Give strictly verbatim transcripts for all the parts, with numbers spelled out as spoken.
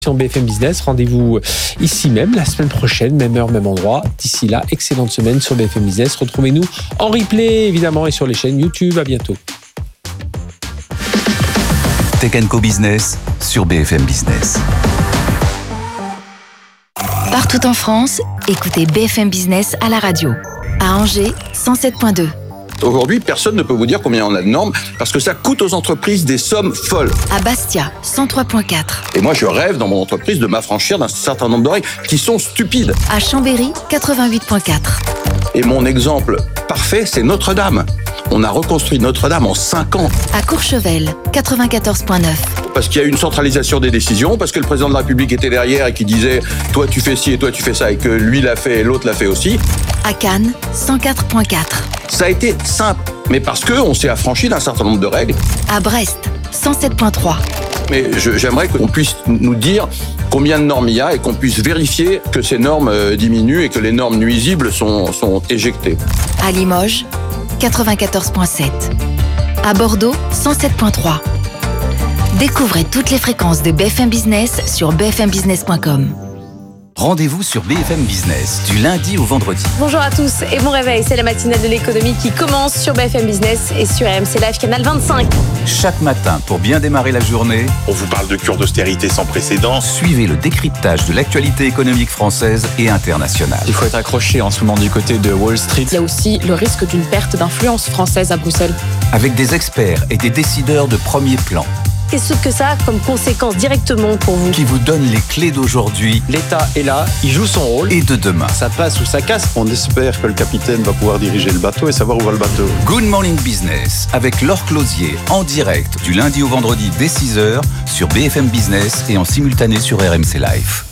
Sur B F M Business, rendez-vous ici même la semaine prochaine, même heure, même endroit. D'ici là, excellente semaine sur B F M Business. Retrouvez-nous en replay évidemment et sur les chaînes YouTube. À bientôt. Tech and Co Business sur B F M Business. Partout en France, écoutez B F M Business à la radio. À Angers, cent sept virgule deux. Aujourd'hui, personne ne peut vous dire combien on a de normes parce que ça coûte aux entreprises des sommes folles. À Bastia, cent trois virgule quatre. Et moi, je rêve dans mon entreprise de m'affranchir d'un certain nombre de règles qui sont stupides. À Chambéry, quatre-vingt-huit virgule quatre. Et mon exemple parfait, c'est Notre-Dame. On a reconstruit Notre-Dame en cinq ans. À Courchevel, quatre-vingt-quatorze virgule neuf. Parce qu'il y a eu une centralisation des décisions, parce que le président de la République était derrière et qui disait « toi tu fais ci et toi tu fais ça » et que lui l'a fait et l'autre l'a fait aussi. À Cannes, cent quatre virgule quatre. Ça a été simple, mais parce qu'on s'est affranchi d'un certain nombre de règles. À Brest, cent sept virgule trois. Mais je, j'aimerais qu'on puisse nous dire combien de normes il y a et qu'on puisse vérifier que ces normes euh, diminuent et que les normes nuisibles sont, sont éjectées. À Limoges, quatre-vingt-quatorze virgule sept. À Bordeaux, cent sept virgule trois. Découvrez toutes les fréquences de B F M Business sur b f m business point com. Rendez-vous sur B F M Business du lundi au vendredi. Bonjour à tous et bon réveil, c'est la matinale de l'économie qui commence sur B F M Business et sur R M C Live Canal vingt-cinq. Chaque matin, pour bien démarrer la journée, on vous parle de cure d'austérité sans précédent. Suivez le décryptage de l'actualité économique française et internationale. Il faut être accroché en ce moment du côté de Wall Street. Il y a aussi le risque d'une perte d'influence française à Bruxelles. Avec des experts et des décideurs de premier plan. Qu'est-ce que ça a comme conséquence directement pour vous? Qui vous donne les clés d'aujourd'hui. L'État est là, il joue son rôle. Et de demain. Ça passe ou ça casse. On espère que le capitaine va pouvoir diriger le bateau et savoir où va le bateau. Good Morning Business avec Laure Closier en direct du lundi au vendredi dès six heures sur B F M Business et en simultané sur R M C Live.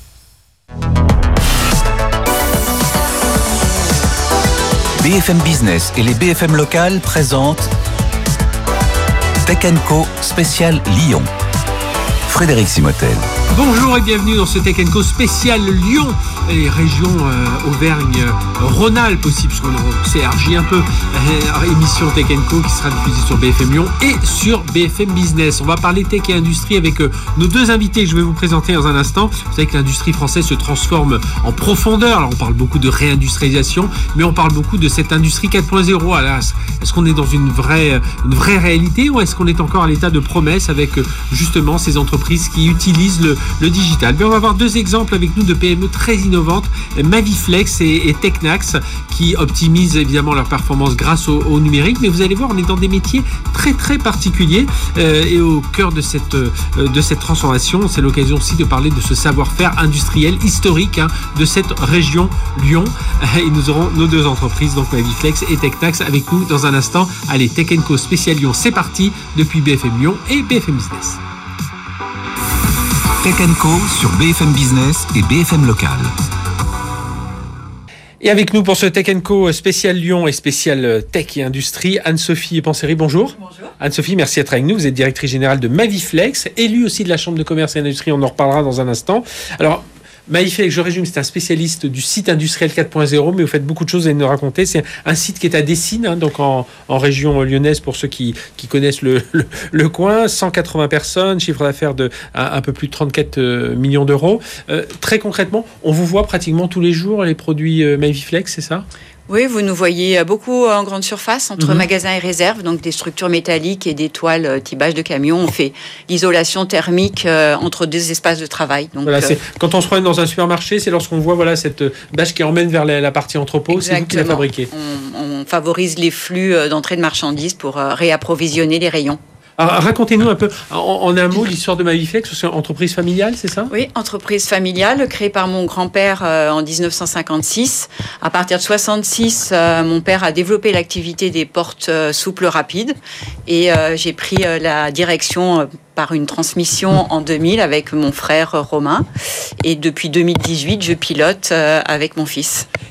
B F M Business et les B F M locales présentent Tech and Co spécial Lyon. Frédéric Simotel. Bonjour et bienvenue dans ce Tech and Co spécial Lyon et région euh, Auvergne-Rhône-Alpes aussi, puisqu'on s'élargit un peu. Euh, émission Tech and Co qui sera diffusée sur B F M Lyon et sur B F M Business. On va parler tech et industrie avec euh, nos deux invités que je vais vous présenter dans un instant. Vous savez que l'industrie française se transforme en profondeur. Alors on parle beaucoup de réindustrialisation, mais on parle beaucoup de cette industrie quatre point zéro. Alors, est-ce qu'on est dans une vraie, une vraie réalité ou est-ce qu'on est encore à l'état de promesse avec euh, justement ces entreprises qui utilisent le le digital? Bien, on va avoir deux exemples avec nous de P M E très innovantes, Maviflex et, et Technax, qui optimisent évidemment leur performance grâce au, au numérique. Mais vous allez voir, on est dans des métiers très très particuliers euh, et au cœur de cette, euh, de cette transformation. C'est l'occasion aussi de parler de ce savoir-faire industriel historique hein, de cette région Lyon. Et nous aurons nos deux entreprises, donc Maviflex et Technax, avec nous dans un instant. Allez, Tech and Co spécial Lyon, c'est parti depuis B F M Lyon et B F M Business. Tech and Co sur B F M Business et B F M Local. Et avec nous pour ce Tech and Co spécial Lyon et spécial Tech et Industrie, Anne-Sophie Panseri, bonjour. Bonjour. Anne-Sophie, merci d'être avec nous. Vous êtes directrice générale de Maviflex, élue aussi de la Chambre de commerce et d'industrie, on en reparlera dans un instant. Alors, Maviflex, je résume, c'est un spécialiste du site industriel quatre point zéro, mais vous faites beaucoup de choses à nous raconter. C'est un site qui est à Dessines, hein, donc en, en région lyonnaise pour ceux qui, qui connaissent le, le, le coin. cent quatre-vingts personnes, chiffre d'affaires de un, un peu plus de trente-quatre millions d'euros. Euh, très concrètement, on vous voit pratiquement tous les jours les produits euh, Maviflex, c'est ça ? Oui, vous nous voyez beaucoup en grande surface, entre Mhm. magasins et réserves, donc des structures métalliques et des toiles euh, tibage de camion. On fait l'isolation thermique euh, entre deux espaces de travail. Donc, Voilà, c'est, euh, quand on se promène dans un supermarché, c'est lorsqu'on voit voilà, cette bâche qui emmène vers la, la partie entrepôt, c'est vous qui la exactement. fabriquez. On, on favorise les flux euh, d'entrée de marchandises pour euh, réapprovisionner les rayons. Alors, racontez-nous un peu, en, en un mot, l'histoire de Maviflex. C'est une entreprise familiale, c'est ça ? Oui, entreprise familiale créée par mon grand-père euh, en dix-neuf cent cinquante-six. À partir de soixante-six, euh, mon père a développé l'activité des portes euh, souples rapides et euh, j'ai pris euh, la direction euh, par une transmission en deux mille avec mon frère euh, Romain. Et depuis deux mille dix-huit, je pilote euh, avec mon fils.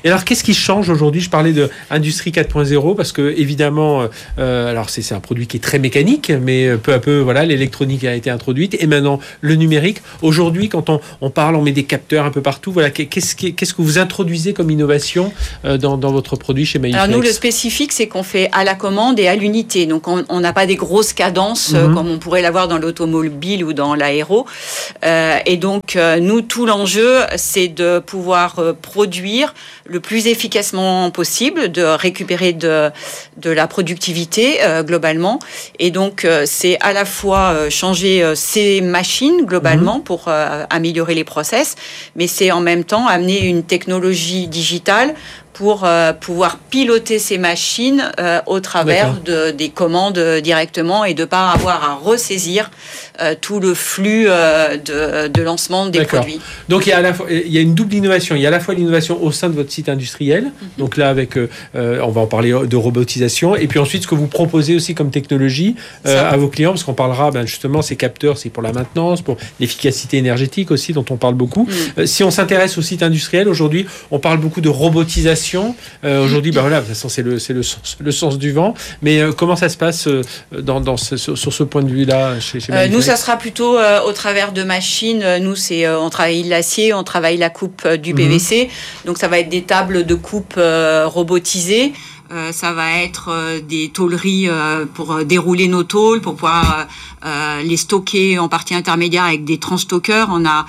Et alors, qu'est-ce qui change aujourd'hui? Je parlais de Industrie quatre point zéro parce que, évidemment, euh, alors c'est, c'est un produit qui est très mécanique, mais peu à peu, voilà, l'électronique a été introduite et maintenant le numérique. Aujourd'hui, quand on, on parle, on met des capteurs un peu partout. Voilà, qu'est-ce, qu'est-ce que vous introduisez comme innovation euh, dans, dans votre produit chez Maïflex? Alors nous, le spécifique, c'est qu'on fait à la commande et à l'unité. Donc on n'a pas des grosses cadences mm-hmm. euh, comme on pourrait l'avoir dans l'automobile ou dans l'aéro. Euh, et donc euh, nous, tout l'enjeu, c'est de pouvoir euh, produire le plus efficacement possible, de récupérer de, de la productivité euh, globalement. Et donc euh, c'est à la fois euh, changer euh, ces machines globalement mmh. pour euh, améliorer les process, mais c'est en même temps amener une technologie digitale pour euh, pouvoir piloter ces machines euh, au travers de, des commandes euh, directement et de ne pas avoir à ressaisir euh, tout le flux euh, de, de lancement des D'accord. produits. Donc il y a à la fois, il y a une double innovation. Il y a à la fois l'innovation au sein de votre site industriel, mm-hmm. donc là avec, euh, on va en parler de robotisation, et puis ensuite ce que vous proposez aussi comme technologie euh, à vos clients, parce qu'on parlera ben, justement ces capteurs, c'est pour la maintenance, pour l'efficacité énergétique aussi dont on parle beaucoup. Mm. Euh, si on s'intéresse au site industriel aujourd'hui, on parle beaucoup de robotisation. Euh, aujourd'hui, ben voilà, de toute façon, c'est le, c'est le, sens, le sens du vent. Mais euh, comment ça se passe euh, dans, dans ce, sur, sur ce point de vue-là chez, chez euh, Nous, ça sera plutôt euh, au travers de machines. Nous, c'est, euh, on travaille l'acier, on travaille la coupe euh, du P V C. Mm-hmm. Donc, ça va être des tables de coupe euh, robotisées. Euh, ça va être euh, des tôleries euh, pour euh, dérouler nos tôles, pour pouvoir euh, les stocker en partie intermédiaire avec des transstockers. On a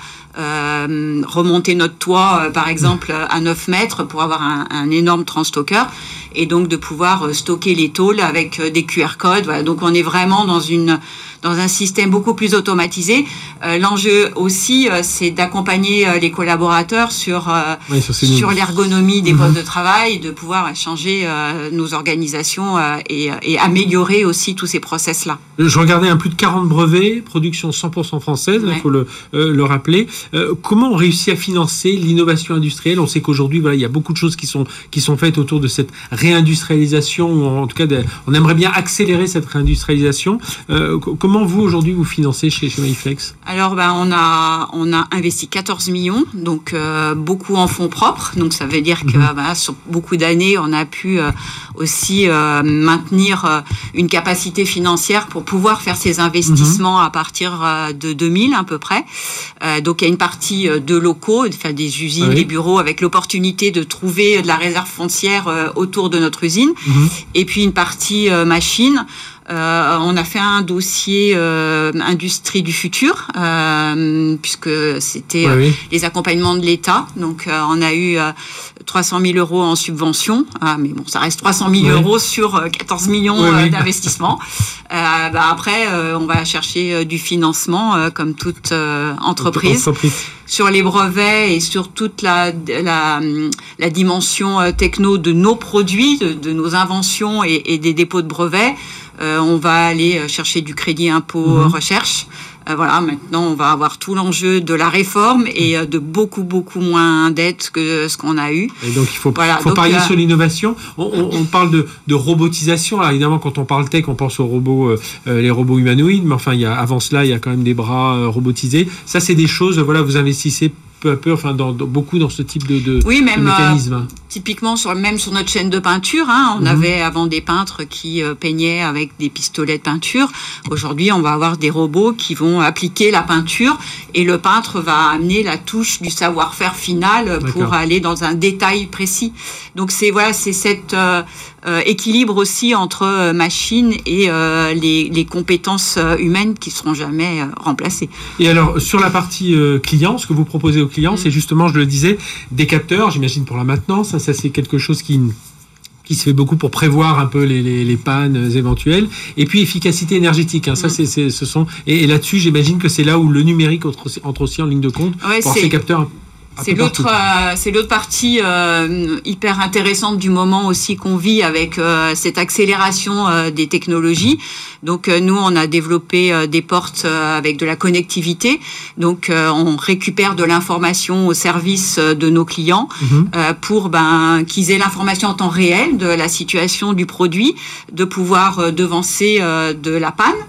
euh, remonté notre toit, euh, par exemple, à neuf mètres pour avoir un, un énorme transstocker et donc de pouvoir euh, stocker les tôles avec euh, des Q R codes. Voilà. Donc on est vraiment dans une dans un système beaucoup plus automatisé. Euh, l'enjeu aussi, euh, c'est d'accompagner euh, les collaborateurs sur, euh, oui, sur, sur l'ergonomie des mmh. postes de travail, de pouvoir changer euh, nos organisations euh, et, et améliorer aussi tous ces process-là. Je regardais un plus de quarante brevets, production cent pour cent française, il ouais. faut le, euh, le rappeler. Euh, comment on réussit à financer l'innovation industrielle? On sait qu'aujourd'hui, voilà, il y a beaucoup de choses qui sont, qui sont faites autour de cette réindustrialisation, ou en tout cas, de, on aimerait bien accélérer cette réindustrialisation. Euh, comment vous, aujourd'hui, vous financez chez, chez Maïflex? Alors, ben, on a, on a investi quatorze millions, donc euh, beaucoup en fonds propres. Donc, ça veut dire que mmh. ben, sur beaucoup d'années, on a pu euh, aussi euh, maintenir euh, une capacité financière pour pouvoir faire ces investissements mmh. à partir euh, de deux mille à peu près. Euh, donc, il y a une partie euh, de locaux, enfin, des usines, oui. des bureaux, avec l'opportunité de trouver de la réserve foncière euh, autour de notre usine. Mmh. Et puis, une partie euh, machine. Euh, on a fait un dossier euh, industrie du futur euh, puisque c'était euh, oui, oui. les accompagnements de l'État. Donc euh, on a eu euh, trois cent mille euros en subvention, ah, mais bon, ça reste trois cent mille oui. euros sur euh, quatorze millions oui, euh, oui. d'investissement. Euh, bah, après, euh, on va chercher euh, du financement euh, comme toute euh, entreprise. entreprise. Sur les brevets et sur toute la, la, la dimension euh, techno de nos produits, de, de nos inventions et, et des dépôts de brevets. Euh, on va aller chercher du crédit impôt mmh. recherche. Euh, voilà, maintenant on va avoir tout l'enjeu de la réforme et euh, de beaucoup beaucoup moins dettes que ce qu'on a eu. Et donc il faut, voilà, faut donc, parier euh, sur l'innovation. On, on, on parle de, de robotisation. Alors évidemment, quand on parle tech, on pense aux robots, euh, les robots humanoïdes. Mais enfin, il y a, avant cela, il y a quand même des bras euh, robotisés. Ça, c'est des choses. Voilà, vous investissez peu à peu, enfin, dans, dans, beaucoup dans ce type de, de, oui, même, de mécanisme. Euh, typiquement, sur, même sur notre chaîne de peinture, hein, on mmh. avait avant des peintres qui euh, peignaient avec des pistolets de peinture. Aujourd'hui, on va avoir des robots qui vont appliquer la peinture et le peintre va amener la touche du savoir-faire final D'accord. pour aller dans un détail précis. Donc, c'est voilà, c'est cette euh, euh, équilibre aussi entre euh, machine et euh, les, les compétences euh, humaines qui ne seront jamais euh, remplacées. Et alors, sur la partie euh, client, ce que vous proposez aux clients, mmh. c'est justement, je le disais, des capteurs, j'imagine pour la maintenance. Ça, ça c'est quelque chose qui... qui se fait beaucoup pour prévoir un peu les, les, les pannes éventuelles. Et puis, efficacité énergétique. Hein, ça, c'est, c'est, ce sont... Et, et là-dessus, j'imagine que c'est là où le numérique entre, entre aussi en ligne de compte ouais, pour ces capteurs. C'est l'autre, euh, c'est l'autre partie euh, hyper intéressante du moment aussi qu'on vit avec euh, cette accélération euh, des technologies. Donc euh, nous, on a développé euh, des portes euh, avec de la connectivité. Donc euh, on récupère de l'information au service euh, de nos clients mmh. euh, pour ben, qu'ils aient l'information en temps réel de la situation du produit, de pouvoir euh, devancer euh, de la panne.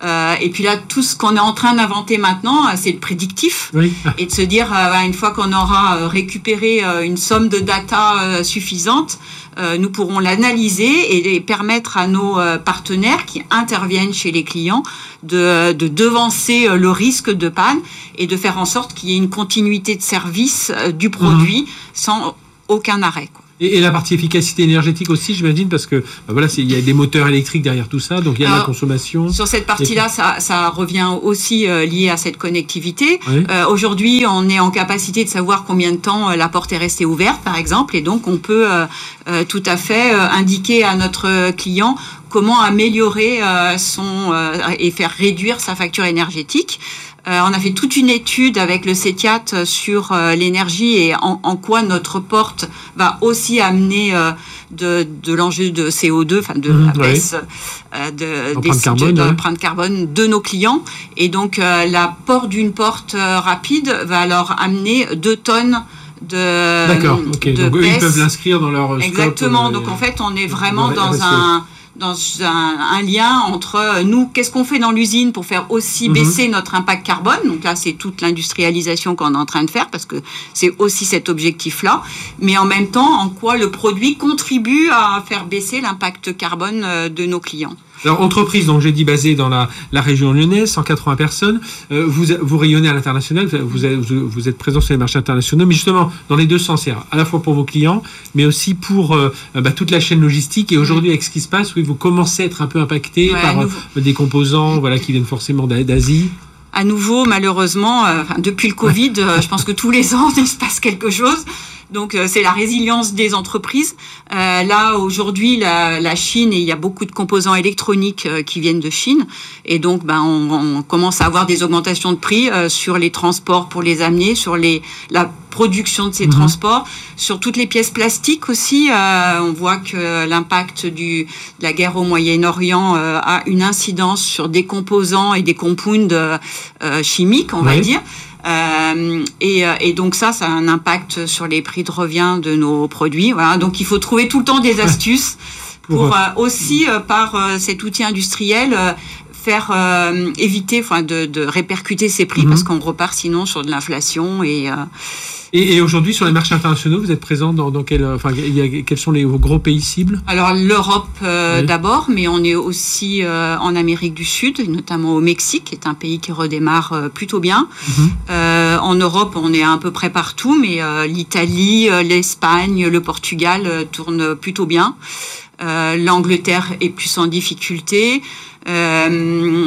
Euh, et puis là, tout ce qu'on est en train d'inventer maintenant, c'est le prédictif. Oui. Et de se dire, euh, une fois qu'on aura récupéré euh, une somme de data euh, suffisante, euh, nous pourrons l'analyser et, et permettre à nos euh, partenaires qui interviennent chez les clients de, de devancer euh, le risque de panne et de faire en sorte qu'il y ait une continuité de service euh, du produit mmh. sans aucun arrêt, quoi. Et, et la partie efficacité énergétique aussi, j'imagine, parce que bah voilà, il y a des moteurs électriques derrière tout ça, donc il y a Alors, la consommation. Sur cette partie-là, ça, ça revient aussi euh, lié à cette connectivité. Oui. Euh, aujourd'hui, on est en capacité de savoir combien de temps euh, la porte est restée ouverte, par exemple, et donc on peut euh, euh, tout à fait euh, indiquer à notre client comment améliorer euh, son euh, et faire réduire sa facture énergétique. Euh, on a fait toute une étude avec le CETIAT sur euh, l'énergie et en, en quoi notre porte va aussi amener euh, de, de l'enjeu de C O deux, enfin de mmh, la baisse oui. euh, de, des, carbone, de ouais. l'empreinte carbone de nos clients. Et donc, euh, l'apport d'une porte euh, rapide va leur amener deux tonnes de D'accord, ok. De donc eux, baisse. ils peuvent l'inscrire dans leur scope. Exactement. Euh, donc, en fait, on est vraiment dans dans un... dans un, un lien entre nous, qu'est-ce qu'on fait dans l'usine pour faire aussi mmh. baisser notre impact carbone. Donc là, c'est toute l'industrialisation qu'on est en train de faire parce que c'est aussi cet objectif-là. Mais en même temps, en quoi le produit contribue à faire baisser l'impact carbone de nos clients. Alors, entreprise, donc j'ai dit basée dans la, la région lyonnaise, cent quatre-vingts personnes. Euh, vous, vous rayonnez à l'international, vous êtes, vous êtes présent sur les marchés internationaux, mais justement dans les deux sens, c'est à la fois pour vos clients, mais aussi pour euh, bah, toute la chaîne logistique. Et aujourd'hui, avec ce qui se passe, oui, vous commencez à être un peu impacté ouais, par euh, des composants, voilà, qui viennent forcément d'Asie. À nouveau, malheureusement, euh, depuis le Covid, euh, je pense que tous les ans, il se passe quelque chose. Donc, euh, c'est la résilience des entreprises. Euh, là, aujourd'hui, la, la Chine, et il y a beaucoup de composants électroniques euh, qui viennent de Chine. Et donc, ben, on, on commence à avoir des augmentations de prix euh, sur les transports pour les amener, sur les, la production de ces mmh. transports, sur toutes les pièces plastiques aussi. Euh, on voit que l'impact du, de la guerre au Moyen-Orient euh, a une incidence sur des composants et des compounds euh, chimiques, on oui. va dire. Euh, et, et donc ça, ça a un impact sur les prix de revient de nos produits. Voilà. Donc il faut trouver tout le temps des astuces pour, pour euh, aussi, euh, par euh, cet outil industriel, euh, faire euh, éviter, enfin, de, de répercuter ces prix, mm-hmm. parce qu'on repart sinon sur de l'inflation et euh, Et, et aujourd'hui, sur les marchés internationaux, vous êtes présent dans, dans quel, enfin, il y a, quels sont les vos gros pays cibles ? Alors, l'Europe euh, oui. d'abord, mais on est aussi euh, en Amérique du Sud, notamment au Mexique, qui est un pays qui redémarre euh, plutôt bien. Mm-hmm. Euh, en Europe, on est à peu près partout, mais euh, l'Italie, euh, l'Espagne, le Portugal euh, tournent plutôt bien. Euh, L'Angleterre est plus en difficulté. Euh,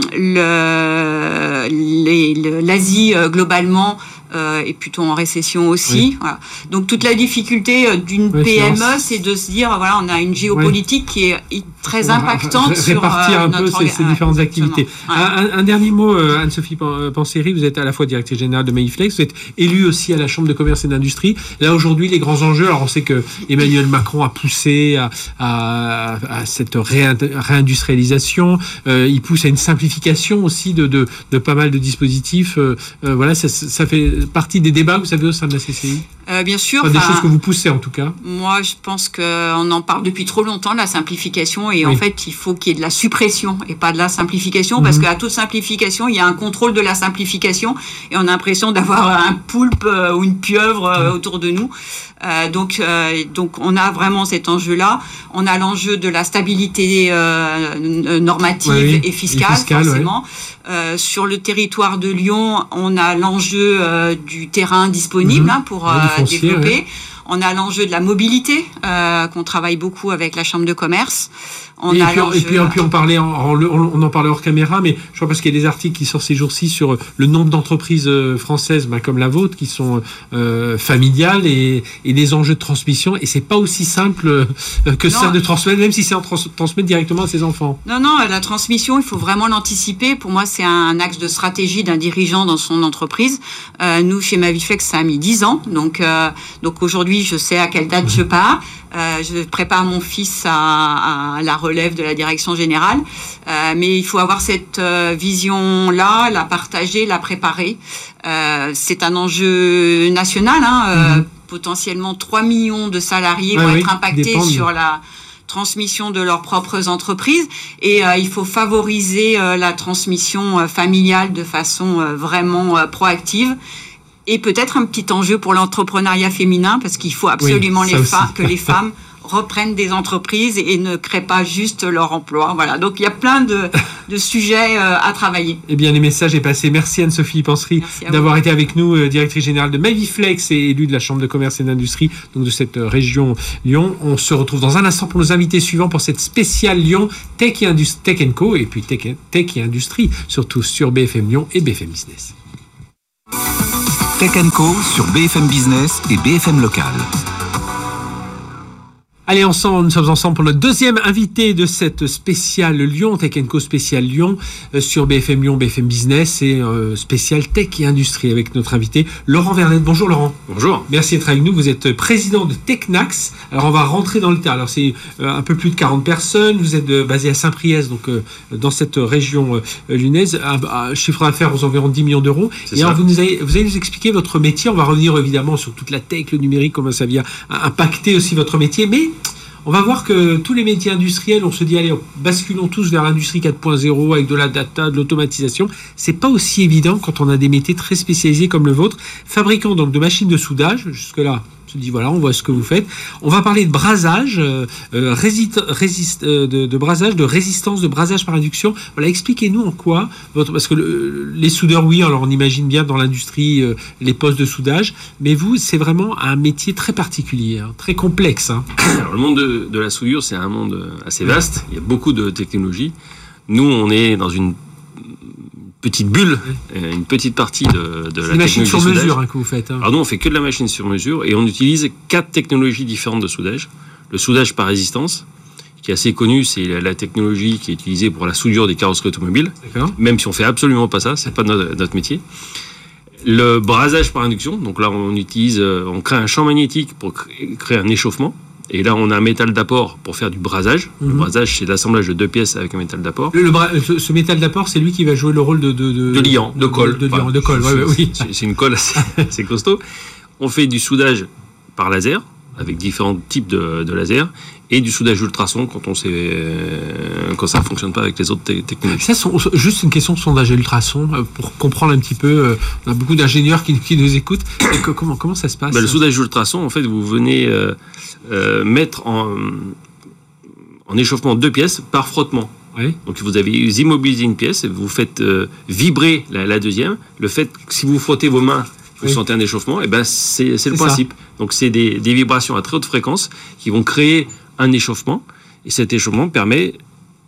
le, les, le, l'Asie, euh, globalement, euh, est plutôt en récession aussi. Oui. Voilà. Donc, toute la difficulté euh, d'une oui, P M E, c'est de se dire, voilà, on a une géopolitique oui. qui est très impactante Ré- sur répartir euh, un notre... peu ces, ces différentes ouais, activités. Ouais. Un, un dernier mot, euh, Anne-Sophie Panseri, vous êtes à la fois directrice générale de Maïflex, vous êtes élue aussi à la Chambre de commerce et d'industrie. Là, aujourd'hui, les grands enjeux, alors on sait que Emmanuel Macron a poussé à, à, à cette réin- réindustrialisation, euh, il pousse à une simplification aussi de, de, de pas mal de dispositifs. Euh, euh, voilà, ça, ça fait partie des débats, vous savez, au sein de la C C I. Euh, bien sûr. Enfin, des choses que vous poussez, en tout cas. Moi, je pense qu'on en parle depuis trop longtemps, la simplification, et oui. en fait, il faut qu'il y ait de la suppression et pas de la simplification, mmh. parce qu'à toute simplification, il y a un contrôle de la simplification, et on a l'impression d'avoir un poulpe ou une pieuvre mmh. autour de nous. Euh, donc, euh, donc, on a vraiment cet enjeu-là. On a l'enjeu de la stabilité euh, normative oui, et fiscale, et fiscale forcément. Ouais. Euh, sur le territoire de Lyon, on a l'enjeu euh, du terrain disponible mmh. hein, pour euh, ouais, développer. Ouais. On a l'enjeu de la mobilité, euh, qu'on travaille beaucoup avec la Chambre de commerce. On et, a puis, et puis on peut en parler, en, en, on en parlait hors caméra, mais je crois parce qu'il y a des articles qui sortent ces jours-ci sur le nombre d'entreprises françaises, bah, comme la vôtre, qui sont euh, familiales et, et des enjeux de transmission. Et c'est pas aussi simple que non. ça de transmettre, même si c'est en trans- transmettre directement à ses enfants. Non, non, la transmission, il faut vraiment l'anticiper. Pour moi, c'est un axe de stratégie d'un dirigeant dans son entreprise. Euh, nous, chez Maviflex, ça a mis dix ans. Donc, euh, donc aujourd'hui, je sais à quelle date mmh. je pars. Euh, je prépare mon fils à, à la relève de la direction générale, euh, mais il faut avoir cette euh, vision-là, la partager, la préparer. Euh, c'est un enjeu national, hein, euh, mmh. potentiellement trois millions de salariés ah, vont oui, être impactés sur la transmission de leurs propres entreprises et euh, il faut favoriser euh, la transmission euh, familiale de façon euh, vraiment euh, proactive. Et peut-être un petit enjeu pour l'entrepreneuriat féminin, parce qu'il faut absolument oui, les fa- que les femmes reprennent des entreprises et ne créent pas juste leur emploi. Voilà. Donc il y a plein de, de sujets euh, à travailler. Eh bien, les messages est passé. Merci Anne-Sophie Pansery d'avoir vous. été avec nous, euh, directrice générale de Maviflex et élue de la Chambre de commerce et d'industrie, donc de cette euh, région Lyon. On se retrouve dans un instant pour nos invités suivants pour cette spéciale Lyon Tech et Industrie, Tech and Co et puis Tech, Tech et Industrie, surtout sur B F M Lyon et B F M Business. Tech and Co sur B F M Business et B F M Local. Allez, ensemble, nous sommes ensemble pour notre deuxième invité de cette spéciale Lyon, Tech and Co spéciale Lyon, euh, sur B F M Lyon, B F M Business et euh, spéciale Tech et Industrie avec notre invité Laurent Vernet. Bonjour Laurent. Bonjour. Merci d'être avec nous. Vous êtes président de Technax. Alors on va rentrer dans le tas. Alors c'est euh, un peu plus de quarante personnes. Vous êtes euh, basé à Saint-Priest, donc euh, dans cette région euh, lyonnaise. Un, un chiffre d'affaires aux environs dix millions d'euros. C'est et ça. alors vous, nous avez, vous allez nous expliquer votre métier. On va revenir évidemment sur toute la tech, le numérique, comment ça vient impacter aussi votre métier. Mais on va voir que tous les métiers industriels, on se dit, allez, basculons tous vers l'industrie quatre point zéro avec de la data, de l'automatisation. C'est pas aussi évident quand on a des métiers très spécialisés comme le vôtre. Fabricant donc de machines de soudage, jusque-là, on se dit, voilà, on voit ce que vous faites. On va parler de brasage, euh, résist, résist, euh, de, de brasage, de résistance, de brasage par induction. Voilà, expliquez-nous en quoi, votre, parce que le, les soudeurs, oui, alors on imagine bien dans l'industrie euh, les postes de soudage, mais vous, c'est vraiment un métier très particulier, hein, très complexe. Hein. Alors, le monde de, de la soudure, c'est un monde assez vaste. Il y a beaucoup de technologies. Nous, on est dans une petite bulle, une petite partie de, de la technologie machine sur soudage. mesure hein, que vous faites. Hein. Alors nous, on fait que de la machine sur mesure et on utilise quatre technologies différentes de soudage. Le soudage par résistance, qui est assez connu, c'est la, la technologie qui est utilisée pour la soudure des carrosseries automobiles. D'accord. Même si on fait absolument pas ça, c'est pas notre, notre métier. Le brasage par induction, donc là on utilise, on crée un champ magnétique pour créer un échauffement. Et là, on a un métal d'apport pour faire du brasage. Mm-hmm. Le brasage, c'est l'assemblage de deux pièces avec un métal d'apport. Le, le bra- ce, ce métal d'apport, c'est lui qui va jouer le rôle de... De, de, de liant, de, de colle. De, de, enfin, de colle, ouais, ouais, oui. C'est, c'est une colle assez, assez costaud. On fait du soudage par laser, avec différents types de, de lasers, et du soudage ultrason quand on sait, euh, quand ça ne fonctionne pas avec les autres te- technologies. Ça, son, juste une question de sondage ultrason, euh, pour comprendre un petit peu, euh, on a beaucoup d'ingénieurs qui, qui nous écoutent. Et que, comment, comment ça se passe? Bah, le soudage ultrason, en fait, vous venez euh, euh, mettre en, en échauffement deux pièces par frottement. Oui. Donc vous avez immobilisé une pièce, et vous faites euh, vibrer la, la deuxième. Le fait que si vous frottez vos mains, vous oui. sentez un échauffement, et ben c'est, c'est, c'est le principe. Ça. Donc c'est des, des vibrations à très haute fréquence qui vont créer un échauffement, et cet échauffement permet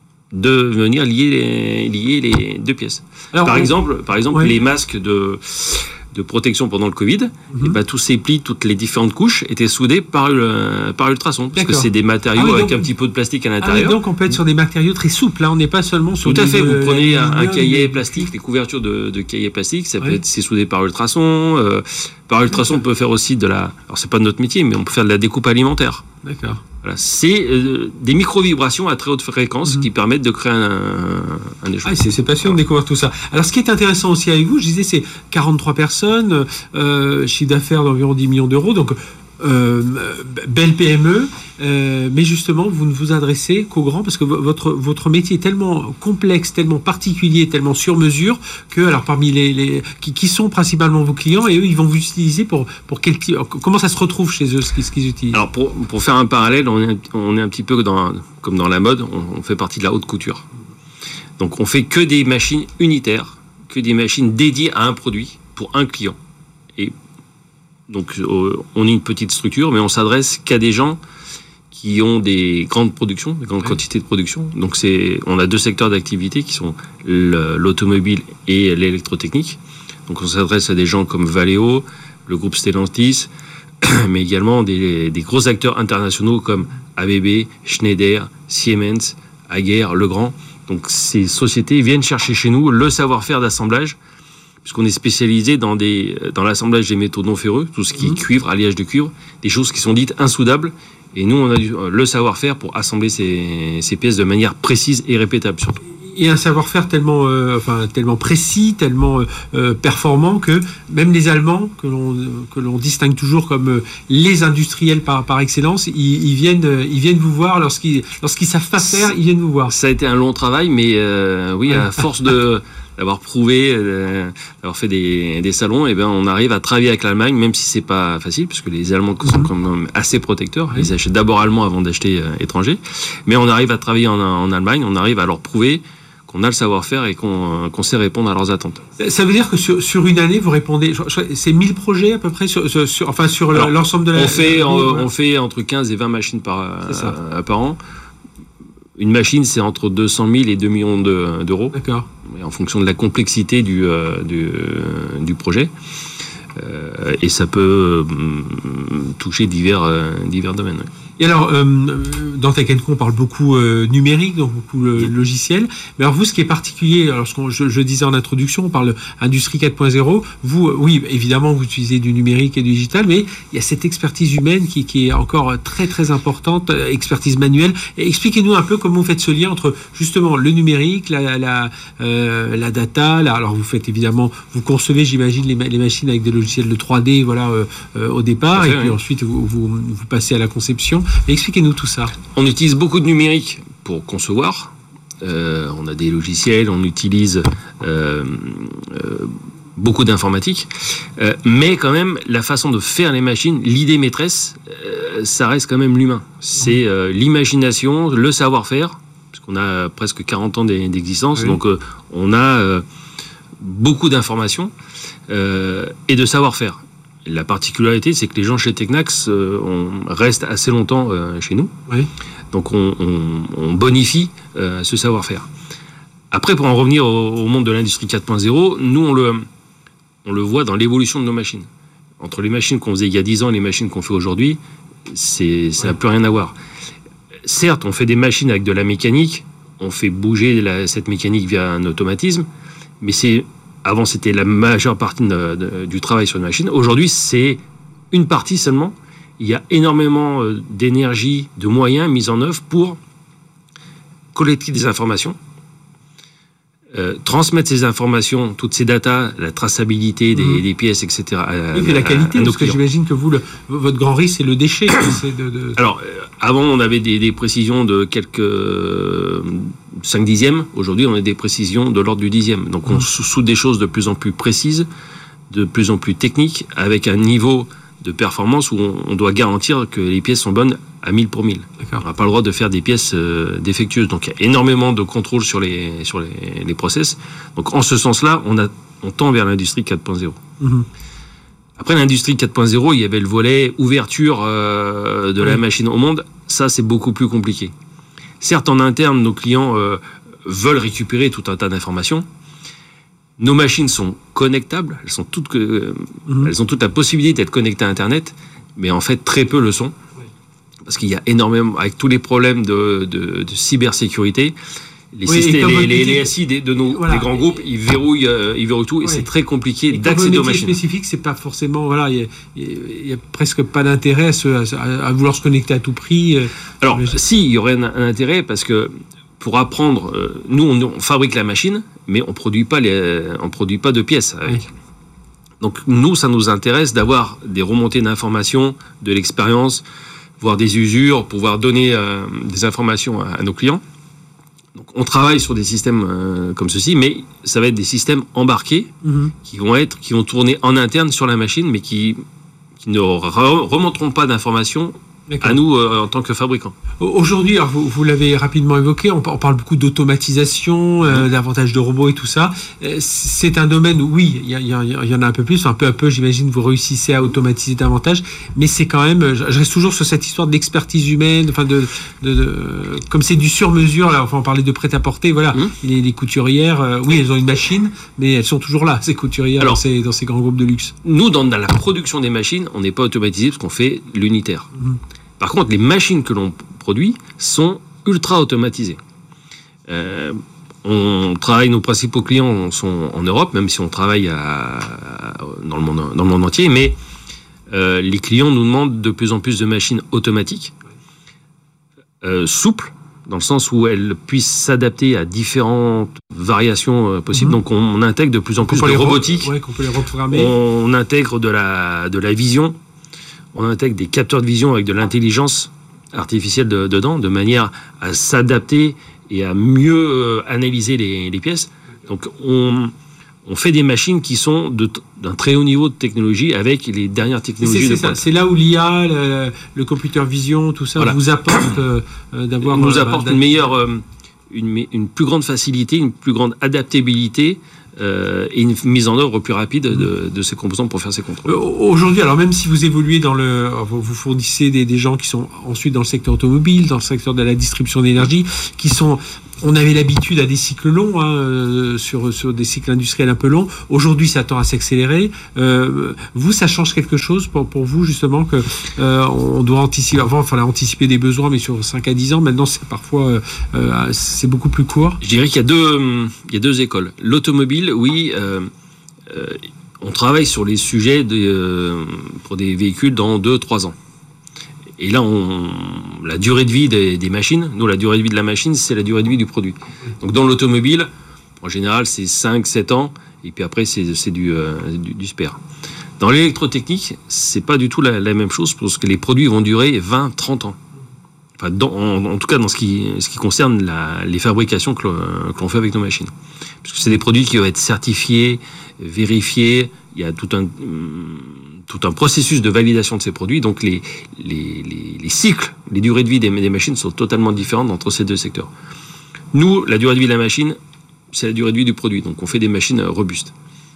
de venir lier les, lier les deux pièces. Alors, par, on... exemple, par exemple, oui. les masques de, de protection pendant le Covid, mm-hmm. et ben, tous ces plis, toutes les différentes couches étaient soudées par, le, par ultrason, parce D'accord. que c'est des matériaux ah oui, donc, avec un petit peu de plastique à l'intérieur. Ah oui, donc on peut être sur des matériaux très souples, là on n'est pas seulement sur... Tout à fait, de, vous prenez de, un, un de, cahier de... plastique, les couvertures de, de cahiers plastiques, ça oui. peut être c'est soudé par ultrason. Euh, par ultrason, on peut faire aussi de la... Alors c'est pas notre métier, mais on peut faire de la découpe alimentaire. D'accord. Voilà, c'est euh, des micro-vibrations à très haute fréquence mmh. qui permettent de créer un, un échauffement. Ah, c'est, c'est passionnant de découvrir tout ça. Alors, ce qui est intéressant aussi avec vous, je disais, c'est quarante-trois personnes, euh, chiffre d'affaires d'environ dix millions d'euros, donc euh, belle P M E, euh, mais justement, vous ne vous adressez qu'aux grands, parce que votre, votre métier est tellement complexe, tellement particulier, tellement sur mesure, que, alors, parmi les, les qui, qui sont principalement vos clients, et eux, ils vont vous utiliser pour, pour quel type, comment ça se retrouve chez eux, ce qu'ils, ce qu'ils utilisent? Alors, pour, pour faire un parallèle, on est, on est un petit peu dans, comme dans la mode, on, on fait partie de la haute couture. Donc, on fait que des machines unitaires, que des machines dédiées à un produit, pour un client. Et donc, on est une petite structure, mais on s'adresse qu'à des gens qui ont des grandes productions, des grandes ouais. quantités de production. Donc, c'est, on a deux secteurs d'activité qui sont le, l'automobile et l'électrotechnique. Donc, on s'adresse à des gens comme Valeo, le groupe Stellantis, mais également des, des gros acteurs internationaux comme A B B, Schneider, Siemens, Aguerre, Legrand. Donc, ces sociétés viennent chercher chez nous le savoir-faire d'assemblage, puisqu'on est spécialisé dans, des, dans l'assemblage des métaux non ferreux, tout ce qui est cuivre, alliage de cuivre, des choses qui sont dites insoudables. Et nous, on a du, le savoir-faire pour assembler ces, ces pièces de manière précise et répétable surtout. Et un savoir-faire tellement, euh, enfin, tellement précis, tellement euh, performant que même les Allemands, que l'on, que l'on distingue toujours comme euh, les industriels par, par excellence, ils, ils, viennent, euh, ils viennent vous voir lorsqu'ils, lorsqu'ils savent pas faire, ils viennent vous voir. Ça a été un long travail, mais euh, oui, à force de... d'avoir prouvé, euh, d'avoir fait des, des salons, et ben on arrive à travailler avec l'Allemagne, même si c'est pas facile, puisque les Allemands sont quand même assez protecteurs. Ils achètent d'abord allemand avant d'acheter euh, étranger. Mais on arrive à travailler en, en Allemagne, on arrive à leur prouver qu'on a le savoir-faire et qu'on, qu'on sait répondre à leurs attentes. Ça veut dire que sur, sur une année, vous répondez, c'est mille projets à peu près, sur, sur, enfin sur Alors, l'ensemble de la... On fait, la, on, on fait entre quinze et vingt machines par, euh, par an. Une machine, c'est entre deux cent mille et deux millions de, d'euros. D'accord. En fonction de la complexité du, euh, du, euh, du projet. Euh, et ça peut euh, toucher divers, euh, divers domaines. Ouais. Et alors, euh, dans Tech and Co, on parle beaucoup euh, numérique, donc beaucoup le oui. logiciel. Mais alors vous, ce qui est particulier, lorsqu'on, je, je disais en introduction, on parle industrie quatre point zéro. Vous, oui, évidemment, vous utilisez du numérique et du digital, mais il y a cette expertise humaine qui, qui est encore très très importante, expertise manuelle. Et expliquez-nous un peu comment vous faites ce lien entre justement le numérique, la la, euh, la data. La, alors vous faites évidemment, vous concevez, j'imagine, les, les machines avec des logiciels de trois D, voilà, euh, euh, au départ, fait, et puis oui. ensuite vous, vous vous passez à la conception. Mais expliquez-nous tout ça. On utilise beaucoup de numérique pour concevoir. Euh, on a des logiciels, on utilise euh, euh, beaucoup d'informatique. Euh, mais quand même, la façon de faire les machines, l'idée maîtresse, euh, ça reste quand même l'humain. C'est euh, l'imagination, le savoir-faire, parce qu'on a presque quarante ans d'existence, oui. donc euh, on a euh, beaucoup d'informations euh, et de savoir-faire. La particularité, c'est que les gens chez Tecnax euh, on reste assez longtemps euh, chez nous. Oui. Donc on, on, on bonifie euh, ce savoir-faire. Après, pour en revenir au, au monde de l'industrie quatre point zéro, nous, on le, on le voit dans l'évolution de nos machines. Entre les machines qu'on faisait il y a dix ans et les machines qu'on fait aujourd'hui, c'est, ça n'a oui. plus rien à voir. Certes, on fait des machines avec de la mécanique, on fait bouger la, cette mécanique via un automatisme, mais c'est... Avant, c'était la majeure partie de, de, du travail sur une machine. Aujourd'hui, c'est une partie seulement. Il y a énormément d'énergie, de moyens mis en œuvre pour collecter des informations, euh, transmettre ces informations, toutes ces datas, la traçabilité des, mmh. des pièces, et cetera. À, et puis la qualité, à, à parce clients. Que j'imagine que vous, le, votre grand risque, c'est le déchet. c'est de, de... Alors, euh, avant, on avait des, des précisions de quelques euh, cinq dixièmes. Aujourd'hui, on a des précisions de l'ordre du dixième. Donc, on mmh. soude des choses de plus en plus précises, de plus en plus techniques, avec un niveau de performance où on, on doit garantir que les pièces sont bonnes à mille pour mille. D'accord. On n'a pas le droit de faire des pièces euh, défectueuses. Donc, il y a énormément de contrôle sur les, sur les, les process. Donc, en ce sens-là, on, a, on tend vers l'industrie quatre point zéro. Mmh. Après l'industrie quatre point zéro, il y avait le volet ouverture euh, de oui. la machine au monde. Ça, c'est beaucoup plus compliqué. Certes, en interne, nos clients euh, veulent récupérer tout un tas d'informations. Nos machines sont connectables. Elles, sont toutes, euh, mmh. elles ont toute la possibilité d'être connectées à Internet, mais en fait, très peu le sont. Oui. Parce qu'il y a énormément, avec tous les problèmes de, de, de cybersécurité, les, oui, systèmes, les, les, les S I de, de nos voilà. des grands groupes, ils verrouillent, euh, ils verrouillent tout, oui. et c'est très compliqué et d'accéder aux machines. Spécifique, c'est pas forcément, voilà, il y, y a presque pas d'intérêt à, se, à, à vouloir se connecter à tout prix. Alors, si, il y aurait un, un intérêt parce que pour apprendre, euh, nous on, on fabrique la machine, mais on produit pas les, on produit pas de pièces avec. Oui. Donc nous, ça nous intéresse d'avoir des remontées d'informations, de l'expérience, voire des usures, pouvoir donner euh, des informations à, à nos clients. Donc, on travaille sur des systèmes euh, comme ceci, mais ça va être des systèmes embarqués mmh. qui vont être, qui vont tourner en interne sur la machine, mais qui, qui ne re- remonteront pas d'informations D'accord. à nous euh, en tant que fabricants. Aujourd'hui, alors vous, vous l'avez rapidement évoqué, on, on parle beaucoup d'automatisation, euh, mmh. davantage de robots et tout ça. C'est un domaine où, oui, il y, y, y en a un peu plus, un peu à peu, j'imagine, vous réussissez à automatiser davantage, mais c'est quand même, je reste toujours sur cette histoire d'expertise humaine, enfin de, de, de comme c'est du sur-mesure, là, enfin on parlait de prêt-à-porter, voilà, mmh. les, les couturières, euh, oui, elles ont une machine, mais elles sont toujours là, ces couturières, alors, dans, ces, dans ces grands groupes de luxe. Nous, dans, dans la production des machines, on n'est pas automatisé parce qu'on fait l'unitaire. Mmh. Par contre, les machines que l'on produit sont ultra automatisées. Euh, on travaille, nos principaux clients sont en Europe, même si on travaille à, à, dans, le monde, dans le monde entier, mais euh, les clients nous demandent de plus en plus de machines automatiques, euh, souples, dans le sens où elle puisse s'adapter à différentes variations euh, possibles. Mmh. Donc on, on intègre de plus en plus de robotique, re- ouais, qu'on peut les reprogrammer. On, on intègre de la, de la vision, on intègre des capteurs de vision avec de l'intelligence artificielle de, dedans, de manière à s'adapter et à mieux euh, analyser les, les pièces. Donc on... On fait des machines qui sont de, d'un très haut niveau de technologie avec les dernières technologies c'est, de c'est pointe. Ça. C'est là où l'I A, le, le computer vision, tout ça, voilà, vous apporte euh, d'avoir... nous euh, apporte une meilleure, euh, une, une plus grande facilité, une plus grande adaptabilité euh, et une mise en œuvre plus rapide de, de ces composants pour faire ces contrôles. Aujourd'hui, alors même si vous évoluez dans le... Vous fournissez des, des gens qui sont ensuite dans le secteur automobile, dans le secteur de la distribution d'énergie, qui sont... On avait l'habitude à des cycles longs, hein, sur, sur des cycles industriels un peu longs. Aujourd'hui, ça tend à s'accélérer. Euh, vous, ça change quelque chose pour, pour vous, justement, que euh, on doit anticiper. Avant, il fallait anticiper des besoins, mais sur cinq à dix ans. Maintenant, c'est parfois euh, c'est beaucoup plus court. Je dirais qu'il y a deux, il y a deux écoles. L'automobile, oui, euh, euh, on travaille sur les sujets de, euh, pour des véhicules dans deux à trois ans. Et là, on, la durée de vie des, des machines, nous, la durée de vie de la machine, c'est la durée de vie du produit. Donc, dans l'automobile, en général, c'est cinq à sept ans, et puis après, c'est, c'est du, euh, du, du spare. Dans l'électrotechnique, c'est pas du tout la, la même chose, parce que les produits vont durer vingt à trente ans. Enfin, dans, en, en tout cas, dans ce qui, ce qui concerne la, les fabrications que l'on, que l'on fait avec nos machines. Parce que c'est des produits qui vont être certifiés, vérifiés, il y a tout un... Hum, tout un processus de validation de ces produits. Donc les, les, les, les cycles, les durées de vie des, des machines sont totalement différentes entre ces deux secteurs. Nous, la durée de vie de la machine, c'est la durée de vie du produit. Donc on fait des machines robustes.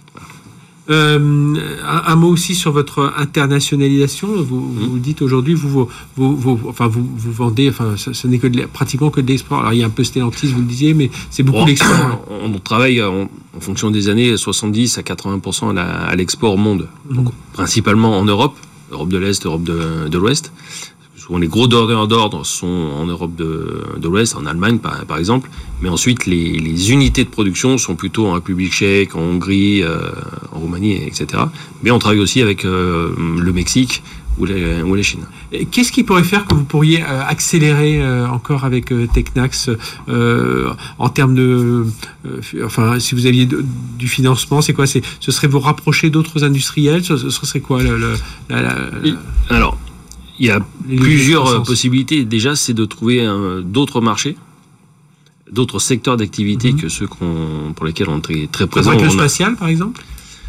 Euh, un, un mot aussi sur votre internationalisation. Vous, mmh. vous dites aujourd'hui, vous, vous, vous, vous, enfin, vous, vous vendez, enfin, ce, ce n'est que de, pratiquement que de l'export. Alors il y a un peu Stellantis, vous le disiez, mais c'est beaucoup bon, l'export. On, on travaille en, en fonction des années soixante-dix à quatre-vingts pour cent à, la, à l'export au monde. Mmh. Donc, principalement en Europe, Europe de l'Est, Europe de, de l'Ouest. Souvent les gros donneurs d'ordre sont en Europe de, de l'Ouest, en Allemagne par, par exemple, mais ensuite les, les unités de production sont plutôt en République tchèque, en Hongrie, euh, en Roumanie, et cetera. Mais on travaille aussi avec euh, le Mexique ou la, ou la Chine. Et qu'est-ce qui pourrait faire que vous pourriez euh, accélérer euh, encore avec euh, Tecnax euh, en termes de... Euh, enfin, si vous aviez de, du financement, c'est quoi c'est, ce serait vous rapprocher d'autres industriels ce, ce serait quoi le, le, la, la, la... Alors... Il y a les plusieurs possibilités. Déjà, c'est de trouver un, d'autres marchés, d'autres secteurs d'activité mmh. que ceux qu'on, pour lesquels on est très, très présent. Avec le spatial, par exemple ?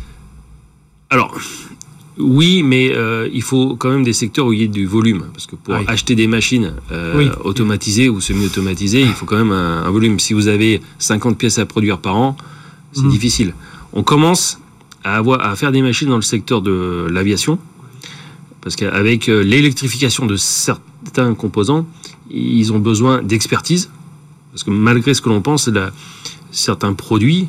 Alors, oui, mais euh, il faut quand même des secteurs où il y ait du volume. Parce que pour oui. acheter des machines euh, oui. automatisées ou semi-automatisées, il faut quand même un, un volume. Si vous avez cinquante pièces à produire par an, c'est mmh. difficile. On commence à, avoir, à faire des machines dans le secteur de l'aviation. Parce qu'avec l'électrification de certains composants, ils ont besoin d'expertise. Parce que malgré ce que l'on pense, la, certains produits,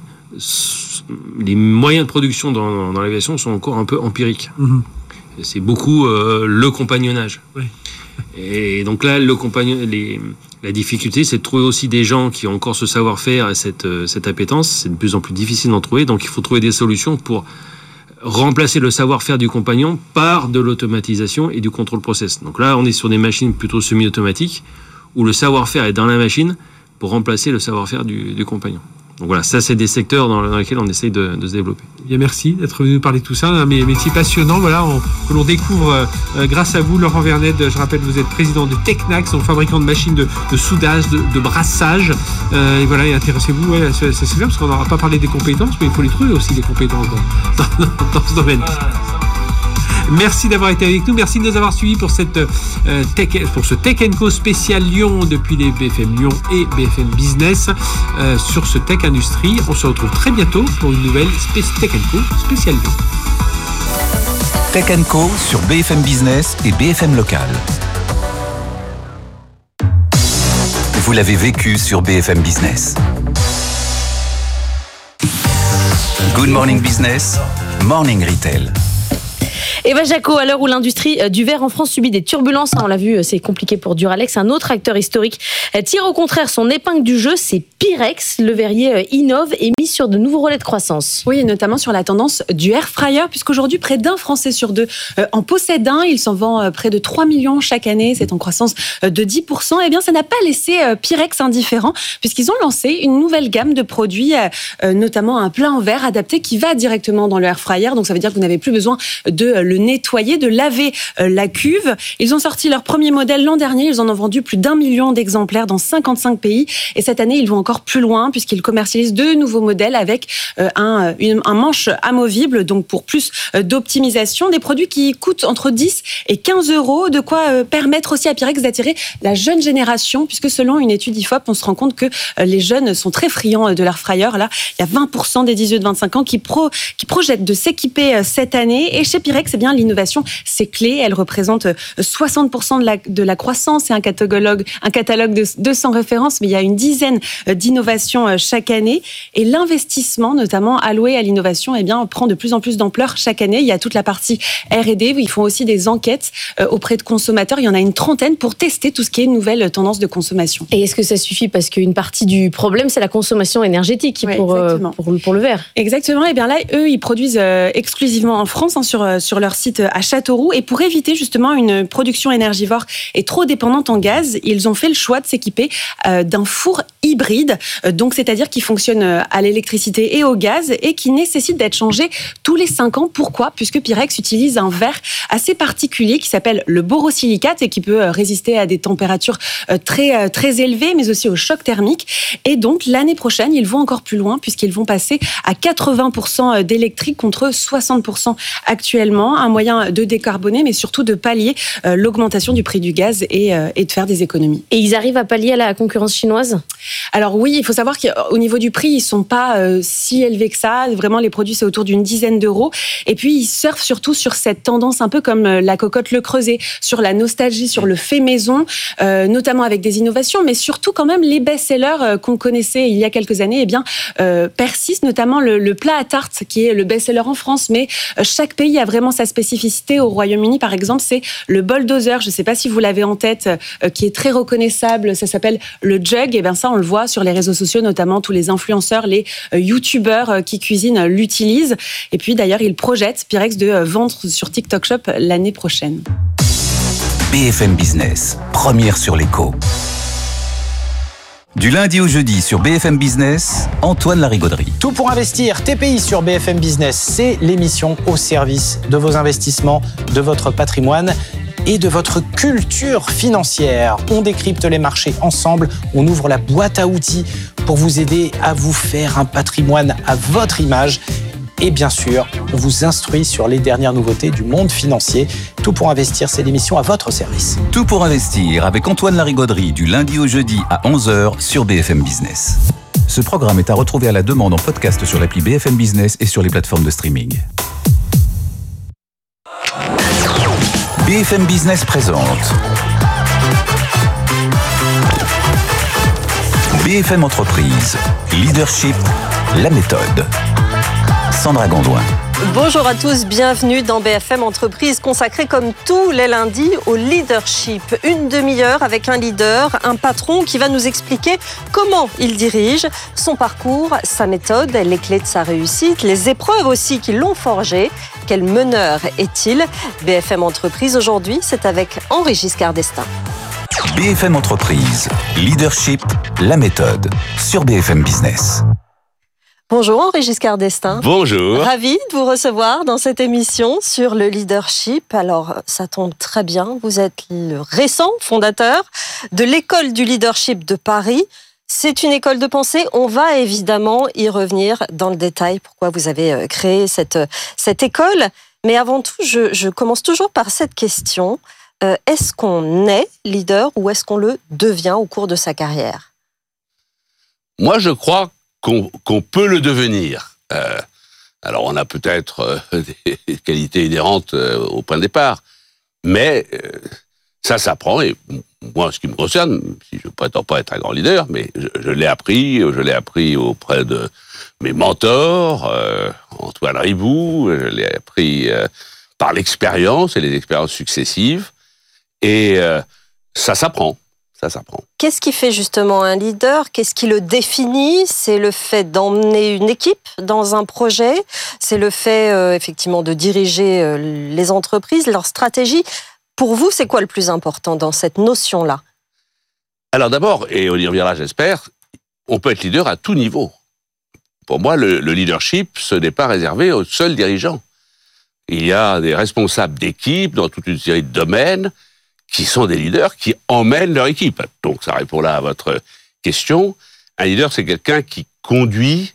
les moyens de production dans, dans l'aviation sont encore un peu empiriques. Mmh. C'est beaucoup euh, le compagnonnage. Oui. Et donc là, le compagnon, les, la difficulté, c'est de trouver aussi des gens qui ont encore ce savoir-faire et cette, cette appétence. C'est de plus en plus difficile d'en trouver. Donc il faut trouver des solutions pour... remplacer le savoir-faire du compagnon par de l'automatisation et du contrôle process. Donc là, on est sur des machines plutôt semi-automatiques où le savoir-faire est dans la machine pour remplacer le savoir-faire du, du compagnon. Donc voilà, ça c'est des secteurs dans, dans lesquels on essaye de, de se développer. Bien, merci d'être venu nous parler de tout ça, un métier passionnant, voilà, on, que l'on découvre euh, grâce à vous, Laurent Vernet. Je rappelle, vous êtes président de Tecnax, donc fabricant de machines de, de soudage, de, de brassage. Euh, et voilà, et intéressez-vous, ouais, ça, ça c'est bien parce qu'on n'aura pas parlé des compétences, mais il faut les trouver aussi, les compétences dans, dans, dans ce domaine. Merci d'avoir été avec nous, merci de nous avoir suivis pour, cette, euh, tech, pour ce Tech and Co spécial Lyon depuis les B F M Lyon et B F M Business euh, sur ce Tech Industrie. On se retrouve très bientôt pour une nouvelle spé- Tech and Co spécial Lyon. Tech and Co sur B F M Business et B F M Local. Vous l'avez vécu sur B F M Business. Good Morning Business, Morning Retail. Eva Jaco, à l'heure où l'industrie du verre en France subit des turbulences, on l'a vu, c'est compliqué pour Duralex. Un autre acteur historique tire au contraire son épingle du jeu, c'est Pyrex. Le verrier innove et mise sur de nouveaux relais de croissance. Oui, et notamment sur la tendance du air fryer, puisqu'aujourd'hui, près d'un Français sur deux en possède un. Il s'en vend près de trois millions chaque année. C'est en croissance de dix pour cent. Eh bien, ça n'a pas laissé Pyrex indifférent, puisqu'ils ont lancé une nouvelle gamme de produits, notamment un plat en verre adapté qui va directement dans le air fryer. Donc, ça veut dire que vous n'avez plus besoin de le nettoyer, de laver la cuve. Ils ont sorti leur premier modèle l'an dernier. Ils en ont vendu plus d'un million d'exemplaires dans cinquante-cinq pays. Et cette année, ils vont encore plus loin puisqu'ils commercialisent deux nouveaux modèles avec un, une, un manche amovible, donc pour plus d'optimisation. Des produits qui coûtent entre dix et quinze euros. De quoi permettre aussi à Pyrex d'attirer la jeune génération, puisque selon une étude I F O P, on se rend compte que les jeunes sont très friands de l'air fryer. Là, il y a vingt pour cent des dix-huit vingt-cinq ans qui, pro, qui projettent de s'équiper cette année. Et chez Pyrex, eh bien, l'innovation, c'est clé. Elle représente soixante pour cent de la, de la croissance. C'est un catalogue, un catalogue de deux cents références, mais il y a une dizaine d'innovations chaque année. Et l'investissement, notamment alloué à l'innovation, eh bien, prend de plus en plus d'ampleur chaque année. Il y a toute la partie R et D. Ils font aussi des enquêtes auprès de consommateurs. Il y en a une trentaine pour tester tout ce qui est nouvelle tendance de consommation. Et est-ce que ça suffit? Parce qu'une partie du problème, c'est la consommation énergétique ouais, pour, euh, pour, pour le verre. Exactement. Et bien là, eux, ils produisent euh, exclusivement en France, hein, sur, sur leur site à Châteauroux. Et pour éviter justement une production énergivore et trop dépendante en gaz, ils ont fait le choix de s'équiper euh, d'un four hybride. Euh, donc, c'est-à-dire qui fonctionne à l'électricité et au gaz et qui nécessite d'être changé tous les cinq ans. Pourquoi? Puisque Pyrex utilise un verre assez particulier qui s'appelle le borosilicate et qui peut résister à des températures très, très élevées, mais aussi au choc thermique. Et donc, l'année prochaine, ils vont encore plus loin puisqu'ils vont passer à quatre-vingts pour cent d'électrique contre soixante pour cent actuellement. Un moyen de décarboner, mais surtout de pallier l'augmentation du prix du gaz et, et de faire des économies. Et ils arrivent à pallier à la concurrence chinoise? Alors oui, il faut savoir qu'au niveau du prix, ils sont pas euh, si élevés que ça. Vraiment, les produits, c'est autour d'une dizaine d'euros. Et puis, ils surfent surtout sur cette tendance un peu comme la cocotte Le Creuset, sur la nostalgie, sur le fait maison, euh, notamment avec des innovations, mais surtout quand même les best-sellers euh, qu'on connaissait il y a quelques années, eh bien, euh, persistent, notamment le, le plat à tarte, qui est le best-seller en France, mais euh, chaque pays a vraiment sa spécificité. Au Royaume-Uni, par exemple, c'est le bulldozer. Je ne sais pas si vous l'avez en tête, euh, qui est très reconnaissable. Ça s'appelle le jug. Et bien ça, on le voit sur les réseaux sociaux, notamment tous les influenceurs, les euh, youtubeurs euh, qui cuisinent euh, l'utilisent. Et puis d'ailleurs, ils projettent Pyrex de euh, vendre sur TikTok Shop l'année prochaine. B F M Business, première sur l'écho. Du lundi au jeudi sur B F M Business, Antoine Larigauderie. Tout pour investir, T P I sur B F M Business, c'est l'émission au service de vos investissements, de votre patrimoine et de votre culture financière. On décrypte les marchés ensemble, on ouvre la boîte à outils pour vous aider à vous faire un patrimoine à votre image. Et bien sûr, on vous instruit sur les dernières nouveautés du monde financier. Tout pour investir, c'est l'émission à votre service. Tout pour investir avec Antoine Larigauderie du lundi au jeudi à onze heures sur B F M Business. Ce programme est à retrouver à la demande en podcast sur l'appli B F M Business et sur les plateformes de streaming. B F M Business présente B F M Entreprise, Leadership, la méthode. Sandra Gondouin. Bonjour à tous, bienvenue dans B F M Entreprise, consacrée comme tous les lundis au leadership. Une demi-heure avec un leader, un patron qui va nous expliquer comment il dirige, son parcours, sa méthode, les clés de sa réussite, les épreuves aussi qui l'ont forgé. Quel meneur est-il? B F M Entreprise aujourd'hui, c'est avec Henri Giscard d'Estaing. B F M Entreprise, Leadership, la méthode, sur B F M Business. Bonjour Henri Giscard d'Estaing. Bonjour. Ravi de vous recevoir dans cette émission sur le leadership. Alors, ça tombe très bien, vous êtes le récent fondateur de l'école du leadership de Paris. C'est une école de pensée, on va évidemment y revenir dans le détail, pourquoi vous avez créé cette, cette école. Mais avant tout, je, je commence toujours par cette question. Euh, est-ce qu'on est leader ou est-ce qu'on le devient au cours de sa carrière? Moi, je crois Qu'on, qu'on peut le devenir. Euh, alors, on a peut-être euh, des qualités inhérentes euh, au point de départ, mais euh, ça s'apprend. Et moi, ce qui me concerne, si je ne prétends pas être un grand leader, mais je, je l'ai appris, je l'ai appris auprès de mes mentors, euh, Antoine Riboud, je l'ai appris euh, par l'expérience et les expériences successives. Et euh, ça s'apprend, ça s'apprend. Qu'est-ce qui fait justement un leader? Qu'est-ce qui le définit? C'est le fait d'emmener une équipe dans un projet, c'est le fait euh, effectivement de diriger euh, les entreprises, leur stratégie. Pour vous, c'est quoi le plus important dans cette notion-là? Alors d'abord, et on y reviendra j'espère, on peut être leader à tout niveau. Pour moi, le, le leadership, ce n'est pas réservé aux seuls dirigeants. Il y a des responsables d'équipe dans toute une série de domaines qui sont des leaders qui emmènent leur équipe. Donc ça répond là à votre question. Un leader, c'est quelqu'un qui conduit,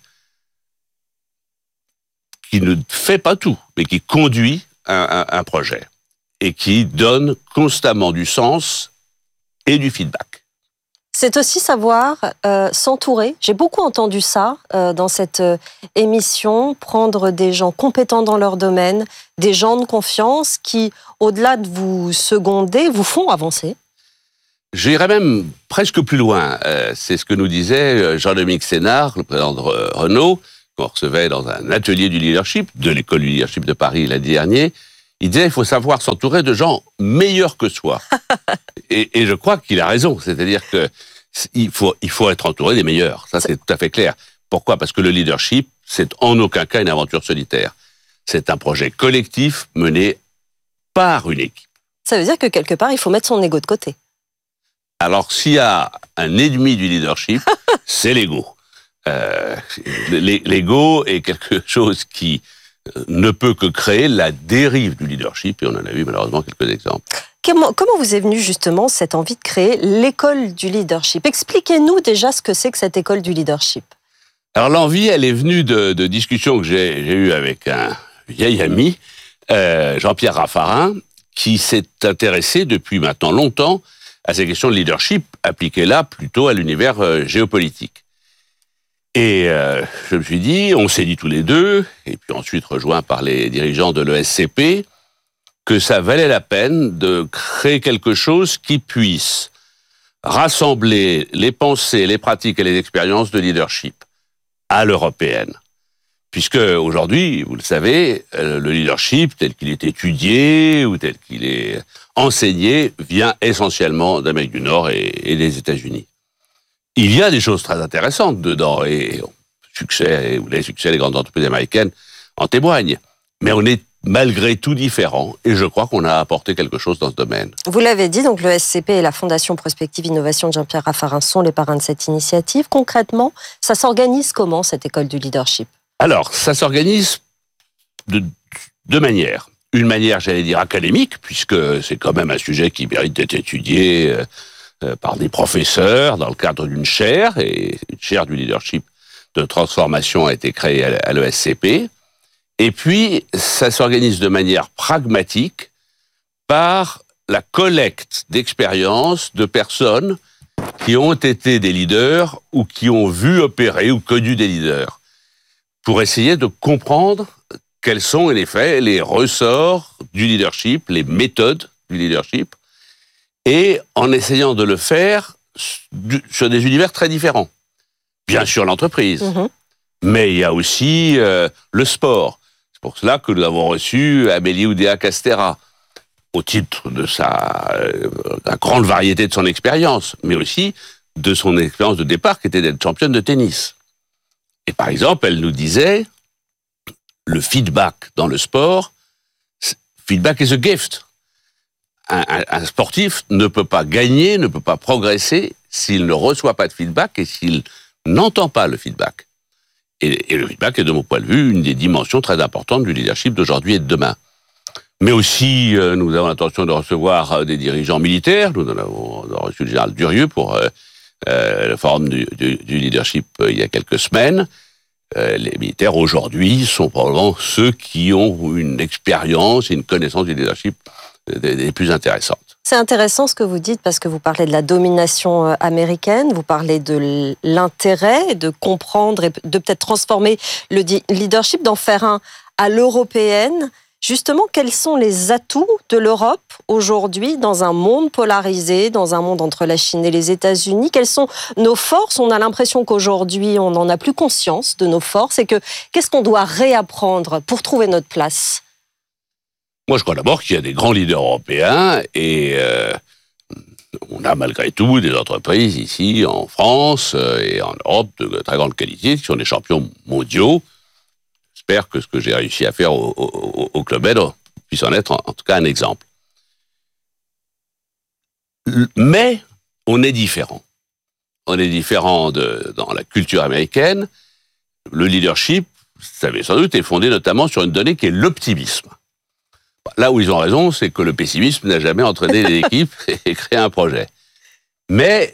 qui ne fait pas tout, mais qui conduit un, un, un projet et qui donne constamment du sens et du feedback. C'est aussi savoir euh, s'entourer. J'ai beaucoup entendu ça euh, dans cette euh, émission, prendre des gens compétents dans leur domaine, des gens de confiance qui, au-delà de vous seconder, vous font avancer. J'irais même presque plus loin. Euh, c'est ce que nous disait Jean-Dominique Sénard, le président de Renault, qu'on recevait dans un atelier du leadership, de l'école du leadership de Paris l'année dernière. Il disait qu'il faut savoir s'entourer de gens meilleurs que soi. et, et je crois qu'il a raison. C'est-à-dire que il faut, il faut être entouré des meilleurs. Ça, c'est tout à fait clair. Pourquoi? Parce que le leadership, c'est en aucun cas une aventure solitaire. C'est un projet collectif mené par une équipe. Ça veut dire que quelque part, il faut mettre son ego de côté. Alors, s'il y a un ennemi du leadership, c'est l'ego. Euh, l'ego est quelque chose qui ne peut que créer la dérive du leadership, et on en a vu malheureusement quelques exemples. Comment, comment vous est venue justement cette envie de créer l'école du leadership? Expliquez-nous déjà ce que c'est que cette école du leadership. Alors l'envie, elle est venue de, de discussions que j'ai eues avec un vieil ami, euh, Jean-Pierre Raffarin, qui s'est intéressé depuis maintenant longtemps à ces questions de leadership, appliquées là plutôt à l'univers euh, géopolitique. Et euh, je me suis dit, on s'est dit tous les deux, et puis ensuite rejoint par les dirigeants de l'E S C P, que ça valait la peine de créer quelque chose qui puisse rassembler les pensées, les pratiques et les expériences de leadership à l'européenne. Puisque aujourd'hui, vous le savez, le leadership tel qu'il est étudié ou tel qu'il est enseigné vient essentiellement d'Amérique du Nord et, et des États-Unis. Il y a des choses très intéressantes dedans, et succès, ou les succès des grandes entreprises américaines en témoignent. Mais on est malgré tout différents, et je crois qu'on a apporté quelque chose dans ce domaine. Vous l'avez dit, donc le S C P et la Fondation Prospective Innovation de Jean-Pierre Raffarin sont les parrains de cette initiative. Concrètement, ça s'organise comment, cette école du leadership? Alors, ça s'organise de deux manières. Une manière, j'allais dire, académique, puisque c'est quand même un sujet qui mérite d'être étudié euh, euh, par des professeurs dans le cadre d'une chaire, et une chaire du leadership de transformation a été créée à l'E S C P. Et puis, ça s'organise de manière pragmatique par la collecte d'expériences de personnes qui ont été des leaders ou qui ont vu opérer ou connu des leaders, pour essayer de comprendre quels sont en effet les ressorts du leadership, les méthodes du leadership, et en essayant de le faire sur des univers très différents. Bien sûr l'entreprise, mmh. mais il y a aussi euh, le sport. C'est pour cela que nous avons reçu Amélie Oudéa-Castéra, au titre de sa euh, la grande variété de son expérience, mais aussi de son expérience de départ, qui était d'être championne de tennis. Et par exemple, elle nous disait, le feedback dans le sport, feedback is a gift. Un, un, un sportif ne peut pas gagner, ne peut pas progresser s'il ne reçoit pas de feedback et s'il n'entend pas le feedback. Et, et le feedback est, de mon point de vue, une des dimensions très importantes du leadership d'aujourd'hui et de demain. Mais aussi, euh, nous avons l'intention de recevoir euh, des dirigeants militaires. Nous en avons, on a reçu le général Durieux pour euh, euh, le forum du, du, du leadership euh, il y a quelques semaines. Euh, les militaires, aujourd'hui, sont probablement ceux qui ont une expérience et une connaissance du leadership des, des plus intéressantes. C'est intéressant ce que vous dites, parce que vous parlez de la domination américaine, vous parlez de l'intérêt de comprendre et de peut-être transformer le leadership, d'en faire un à l'européenne. Justement, quels sont les atouts de l'Europe aujourd'hui dans un monde polarisé, dans un monde entre la Chine et les États-Unis? Quelles sont nos forces? On a l'impression qu'aujourd'hui, on n'en a plus conscience de nos forces. Et que qu'est-ce qu'on doit réapprendre pour trouver notre place? Moi, je crois d'abord qu'il y a des grands leaders européens et euh, on a malgré tout des entreprises ici, en France euh, et en Europe de très grande qualité, qui sont des champions mondiaux. J'espère que ce que j'ai réussi à faire au, au, au Club Med puisse en être en, en tout cas un exemple. Mais on est différent. On est différent de, dans la culture américaine. Le leadership, vous savez sans doute, est fondé notamment sur une donnée qui est l'optimisme. Là où ils ont raison, c'est que le pessimisme n'a jamais entraîné les équipes et créé un projet. Mais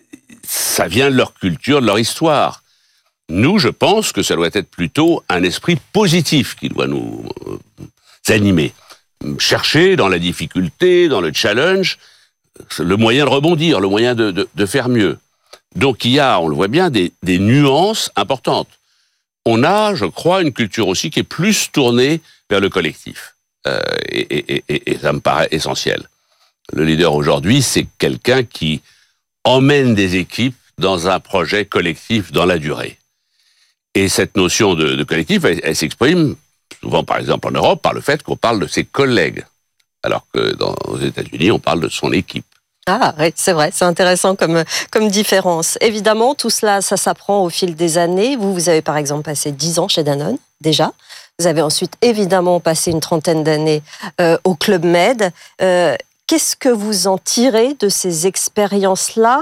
ça vient de leur culture, de leur histoire. Nous, je pense que ça doit être plutôt un esprit positif qui doit nous euh, animer. Chercher dans la difficulté, dans le challenge, le moyen de rebondir, le moyen de, de, de faire mieux. Donc il y a, on le voit bien, des, des nuances importantes. On a, je crois, une culture aussi qui est plus tournée vers le collectif. Euh, et, et, et, et ça me paraît essentiel. Le leader aujourd'hui, c'est quelqu'un qui emmène des équipes dans un projet collectif dans la durée. Et cette notion de, de collectif, elle, elle s'exprime souvent, par exemple en Europe, par le fait qu'on parle de ses collègues, alors que dans, aux États-Unis, on parle de son équipe. Ah oui, c'est vrai, c'est intéressant comme, comme différence. Évidemment, tout cela, ça s'apprend au fil des années. Vous, vous avez par exemple passé dix ans chez Danone, déjà. Vous avez ensuite évidemment passé une trentaine d'années euh, au Club Med. Euh, qu'est-ce que vous en tirez de ces expériences-là ?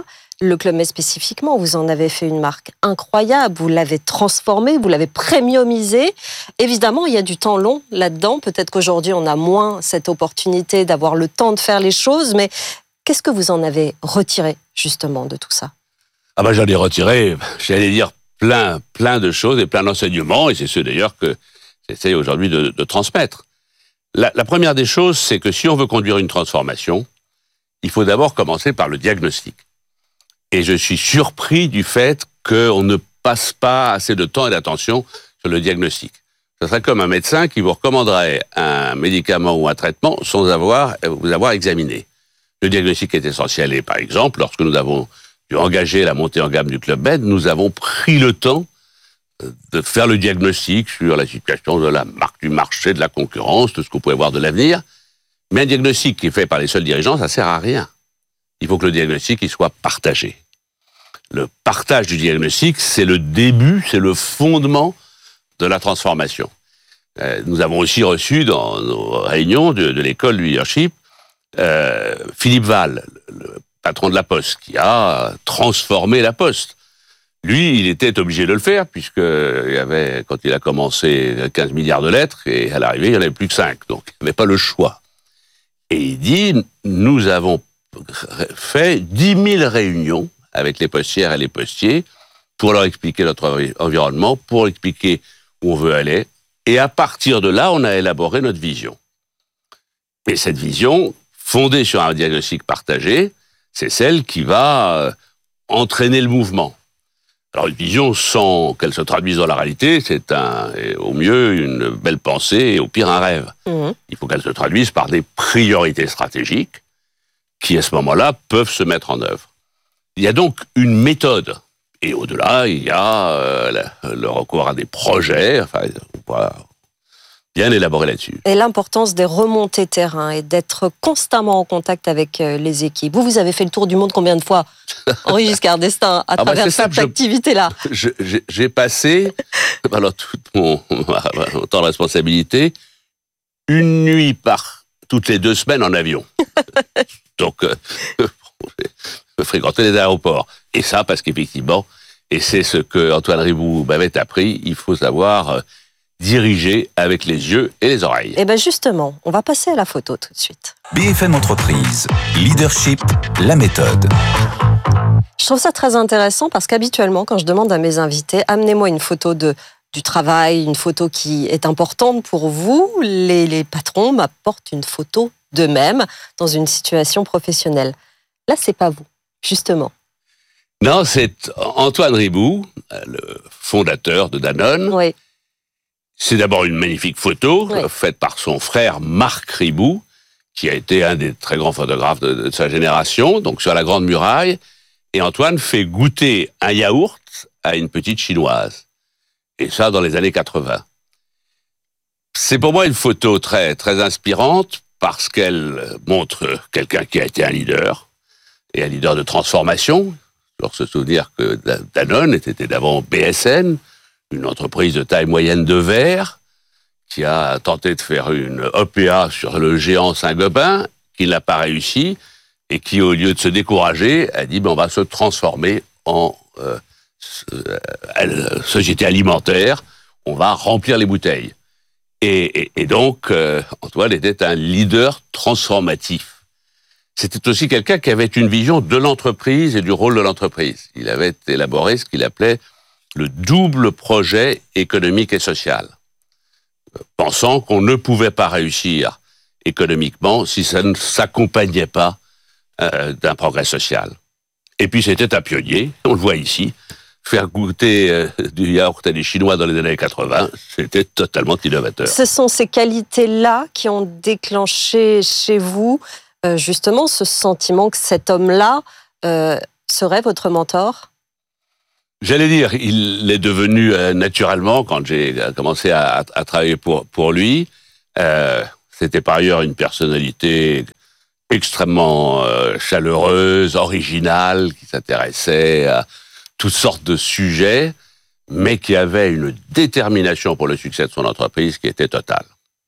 Le Club Med spécifiquement, vous en avez fait une marque incroyable, vous l'avez transformé, vous l'avez premiumisé. Évidemment, il y a du temps long là-dedans. Peut-être qu'aujourd'hui, on a moins cette opportunité d'avoir le temps de faire les choses, mais qu'est-ce que vous en avez retiré justement de tout ça ? Ah ben, j'en ai retiré, j'allais dire, plein, plein de choses et plein d'enseignements, et c'est ceux d'ailleurs que j'essaie aujourd'hui de, de transmettre. La, la première des choses, c'est que si on veut conduire une transformation, il faut d'abord commencer par le diagnostic. Et je suis surpris du fait qu'on ne passe pas assez de temps et d'attention sur le diagnostic. Ce serait comme un médecin qui vous recommanderait un médicament ou un traitement sans avoir, vous avoir examiné. Le diagnostic est essentiel et par exemple, lorsque nous avons dû engager la montée en gamme du Club Med, nous avons pris le temps de faire le diagnostic sur la situation de la marque, du marché, de la concurrence, de ce qu'on pouvait voir de l'avenir. Mais un diagnostic qui est fait par les seuls dirigeants, ça sert à rien. Il faut que le diagnostic il soit partagé. Le partage du diagnostic, c'est le début, c'est le fondement de la transformation. Euh, nous avons aussi reçu dans nos réunions de, de l'école du leadership euh, Philippe Val, le patron de la Poste, qui a transformé la Poste. Lui, il était obligé de le faire, puisque il y avait, quand il a commencé, quinze milliards de lettres, et à l'arrivée, il n'y en avait plus que cinq. Donc, il n'avait pas le choix. Et il dit, nous avons fait dix mille réunions avec les postières et les postiers pour leur expliquer notre environnement, pour expliquer où on veut aller. Et à partir de là, on a élaboré notre vision. Et cette vision, fondée sur un diagnostic partagé, c'est celle qui va entraîner le mouvement. Alors une vision sans qu'elle se traduise dans la réalité, c'est un, au mieux une belle pensée et au pire un rêve. Mmh. Il faut qu'elle se traduise par des priorités stratégiques qui, à ce moment-là, peuvent se mettre en œuvre. Il y a donc une méthode. Et au-delà, il y a euh, le recours à des projets, enfin, voilà, bien élaboré là-dessus. Et l'importance des remontées terrain et d'être constamment en contact avec les équipes. Vous, vous avez fait le tour du monde combien de fois, Henri Giscard d'Estaing, à ah travers bah cette simple, activité-là je, je, J'ai passé, pendant tout mon, mon temps de responsabilité, une nuit par toutes les deux semaines en avion. Donc, euh, je fréquentais les aéroports. Et ça, parce qu'effectivement, et c'est ce que Antoine Riboud m'avait appris, il faut savoir euh, diriger avec les yeux et les oreilles. Et bien justement, on va passer à la photo tout de suite. B F M Entreprise, leadership, la méthode. Je trouve ça très intéressant parce qu'habituellement, quand je demande à mes invités, amenez-moi une photo de, du travail, une photo qui est importante pour vous, les, les patrons m'apportent une photo d'eux-mêmes dans une situation professionnelle. Là, c'est pas vous, justement. Non, c'est Antoine Riboud, le fondateur de Danone. Oui. C'est d'abord une magnifique photo oui. faite par son frère Marc Riboud, qui a été un des très grands photographes de, de sa génération, donc sur la Grande Muraille. Et Antoine fait goûter un yaourt à une petite chinoise. Et ça, dans les années quatre-vingts. C'est pour moi une photo très, très inspirante parce qu'elle montre quelqu'un qui a été un leader et un leader de transformation. Alors, se souvenir que Danone était d'avant B S N, une entreprise de taille moyenne de verre, qui a tenté de faire une O P A sur le géant Saint-Gobain, qui n'a pas réussi, et qui, au lieu de se décourager, a dit ben, on va se transformer en euh, euh, société alimentaire, on va remplir les bouteilles. Et, et, et donc, euh, Antoine était un leader transformatif. C'était aussi quelqu'un qui avait une vision de l'entreprise et du rôle de l'entreprise. Il avait élaboré ce qu'il appelait le double projet économique et social, pensant qu'on ne pouvait pas réussir économiquement si ça ne s'accompagnait pas euh, d'un progrès social. Et puis c'était un pionnier, on le voit ici, faire goûter euh, du yaourt à des Chinois dans les années quatre-vingts, c'était totalement innovateur. Ce sont ces qualités-là qui ont déclenché chez vous euh, justement ce sentiment que cet homme-là euh, serait votre mentor ? J'allais dire, il l'est devenu euh, naturellement quand j'ai commencé à, à travailler pour, pour lui. Euh, c'était par ailleurs une personnalité extrêmement euh, chaleureuse, originale, qui s'intéressait à toutes sortes de sujets, mais qui avait une détermination pour le succès de son entreprise qui était totale.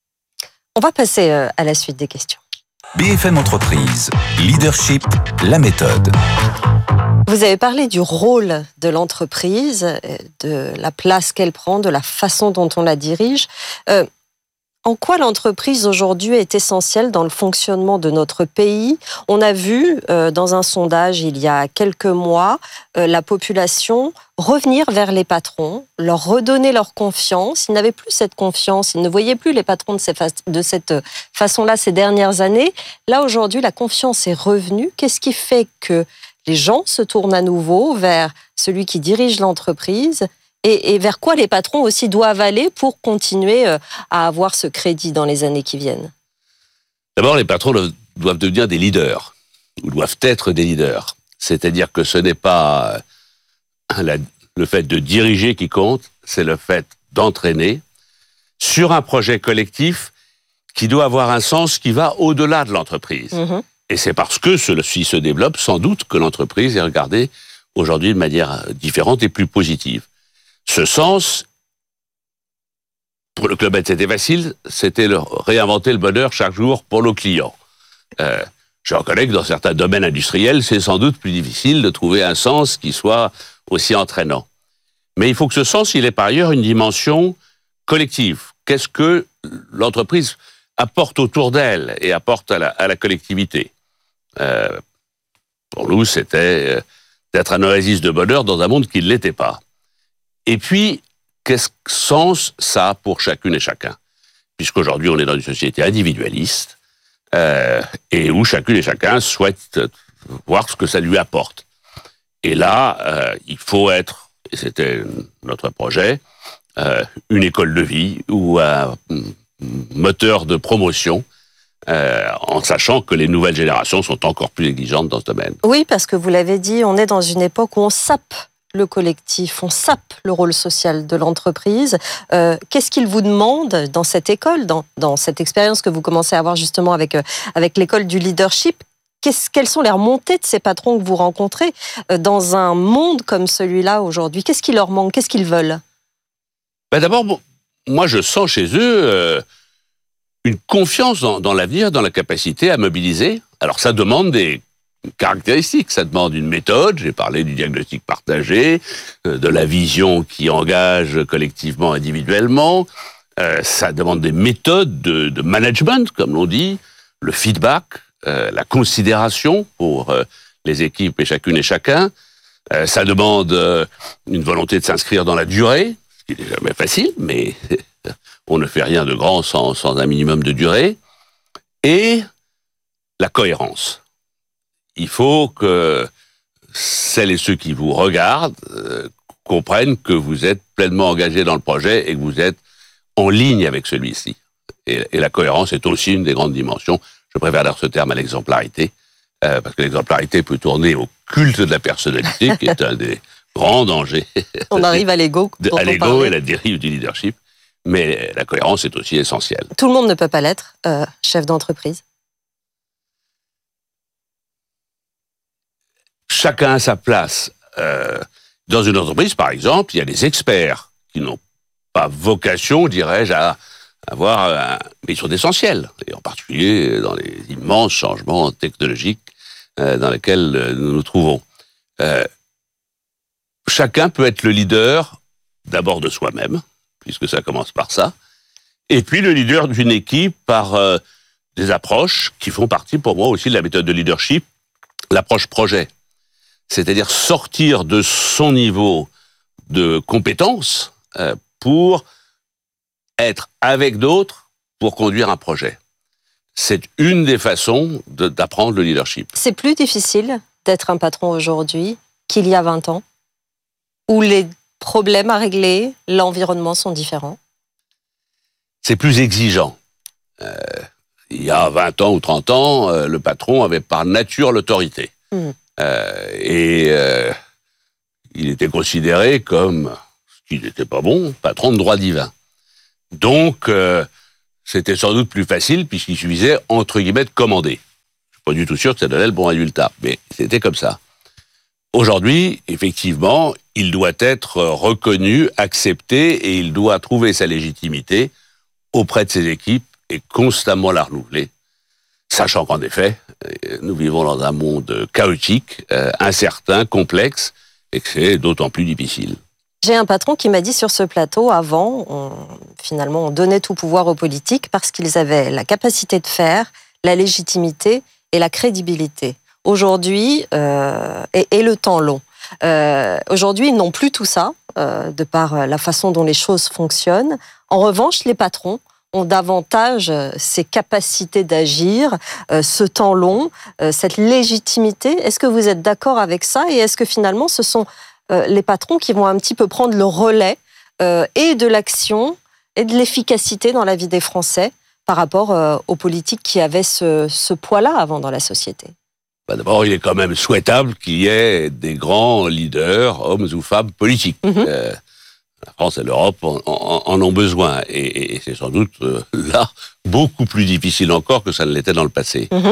On va passer euh, à la suite des questions. B F M Entreprise, leadership, la méthode. Vous avez parlé du rôle de l'entreprise, de la place qu'elle prend, de la façon dont on la dirige. Euh, en quoi l'entreprise aujourd'hui est essentielle dans le fonctionnement de notre pays ? On a vu euh, dans un sondage il y a quelques mois euh, la population revenir vers les patrons, leur redonner leur confiance. Ils n'avaient plus cette confiance, ils ne voyaient plus les patrons de, ces fa- de cette façon-là ces dernières années. Là aujourd'hui, la confiance est revenue. Qu'est-ce qui fait que les gens se tournent à nouveau vers celui qui dirige l'entreprise et, et vers quoi les patrons aussi doivent aller pour continuer à avoir ce crédit dans les années qui viennent ? D'abord, les patrons doivent devenir des leaders, ou doivent être des leaders. C'est-à-dire que ce n'est pas la, le fait de diriger qui compte, c'est le fait d'entraîner sur un projet collectif qui doit avoir un sens qui va au-delà de l'entreprise. Mmh. Et c'est parce que ceci se développe, sans doute, que l'entreprise est regardée aujourd'hui de manière différente et plus positive. Ce sens, pour le Club Med, c'était facile, c'était le, réinventer le bonheur chaque jour pour nos clients. Euh, je reconnais que dans certains domaines industriels, c'est sans doute plus difficile de trouver un sens qui soit aussi entraînant. Mais il faut que ce sens, il ait par ailleurs une dimension collective. Qu'est-ce que l'entreprise apporte autour d'elle et apporte à la, à la collectivité ? Euh, pour nous, c'était d'être un oasis de bonheur dans un monde qui ne l'était pas. Et puis, quel sens ça a pour chacune et chacun ? Puisqu'aujourd'hui, on est dans une société individualiste euh, et où chacune et chacun souhaite voir ce que ça lui apporte. Et là, euh, il faut être, et c'était notre projet, euh, une école de vie ou un moteur de promotion, Euh, en sachant que les nouvelles générations sont encore plus exigeantes dans ce domaine. Oui, parce que vous l'avez dit, on est dans une époque où on sape le collectif, on sape le rôle social de l'entreprise. Euh, qu'est-ce qu'il vous demande dans cette école, dans, dans cette expérience que vous commencez à avoir justement avec, euh, avec l'école du leadership ? Qu'est-ce, quelles sont les remontées de ces patrons que vous rencontrez euh, dans un monde comme celui-là aujourd'hui ? Qu'est-ce qui leur manque ? Qu'est-ce qu'ils veulent ? Ben d'abord, bon, moi je sens chez eux euh, une confiance dans, dans l'avenir, dans la capacité à mobiliser. Alors ça demande des caractéristiques, ça demande une méthode, j'ai parlé du diagnostic partagé, euh, de la vision qui engage collectivement, individuellement, euh, ça demande des méthodes de, de management, comme l'on dit, le feedback, euh, la considération pour euh, les équipes et chacune et chacun, euh, ça demande euh, une volonté de s'inscrire dans la durée, ce qui n'est jamais facile, mais on ne fait rien de grand sans, sans un minimum de durée, et la cohérence. Il faut que celles et ceux qui vous regardent euh, comprennent que vous êtes pleinement engagés dans le projet et que vous êtes en ligne avec celui-ci. Et, et la cohérence est aussi une des grandes dimensions. Je préfère dire ce terme à l'exemplarité, euh, parce que l'exemplarité peut tourner au culte de la personnalité, qui est un des grands dangers. On arrive à l'ego. De, à l'ego et la dérive du leadership. mais la cohérence est aussi essentielle. Tout le monde ne peut pas l'être, euh, chef d'entreprise. Chacun a sa place. Euh, dans une entreprise, par exemple, il y a des experts qui n'ont pas vocation, dirais-je, à avoir un métier essentiel, et en particulier dans les immenses changements technologiques euh, dans lesquels euh, nous nous trouvons. Euh, chacun peut être le leader, d'abord de soi-même, puisque ça commence par ça, et puis le leader d'une équipe par euh, des approches qui font partie pour moi aussi de la méthode de leadership, l'approche projet. C'est-à-dire sortir de son niveau de compétence euh, pour être avec d'autres pour conduire un projet. C'est une des façons de, d'apprendre le leadership. C'est plus difficile d'être un patron aujourd'hui qu'il y a vingt ans, où les problèmes à régler, l'environnement sont différents. C'est plus exigeant. Euh, il y a vingt ans ou trente ans, euh, le patron avait par nature l'autorité. Mmh. Euh, et euh, il était considéré comme, ce qui n'était pas bon, patron de droit divin. Donc, euh, c'était sans doute plus facile puisqu'il suffisait, entre guillemets, de commander. Je suis pas du tout sûr que ça donnait le bon résultat, mais c'était comme ça. Aujourd'hui, effectivement, il doit être reconnu, accepté, et il doit trouver sa légitimité auprès de ses équipes et constamment la renouveler, sachant qu'en effet, nous vivons dans un monde chaotique, euh, incertain, complexe, et que c'est d'autant plus difficile. J'ai un patron qui m'a dit sur ce plateau, avant, on, finalement, on donnait tout pouvoir aux politiques parce qu'ils avaient la capacité de faire, la légitimité et la crédibilité. Aujourd'hui, euh, et, et le temps long. Euh, aujourd'hui, ils n'ont plus tout ça, euh, de par la façon dont les choses fonctionnent. En revanche, les patrons ont davantage ces capacités d'agir, euh, ce temps long, euh, cette légitimité. Est-ce que vous êtes d'accord avec ça? Et est-ce que finalement, ce sont euh, les patrons qui vont un petit peu prendre le relais euh, et de l'action et de l'efficacité dans la vie des Français par rapport euh, aux politiques qui avaient ce, ce poids-là avant dans la société? Bah d'abord, il est quand même souhaitable qu'il y ait des grands leaders, hommes ou femmes politiques. Mmh. Euh, la France et l'Europe en, en, en ont besoin. Et, et c'est sans doute euh, là beaucoup plus difficile encore que ça ne l'était dans le passé. Mmh.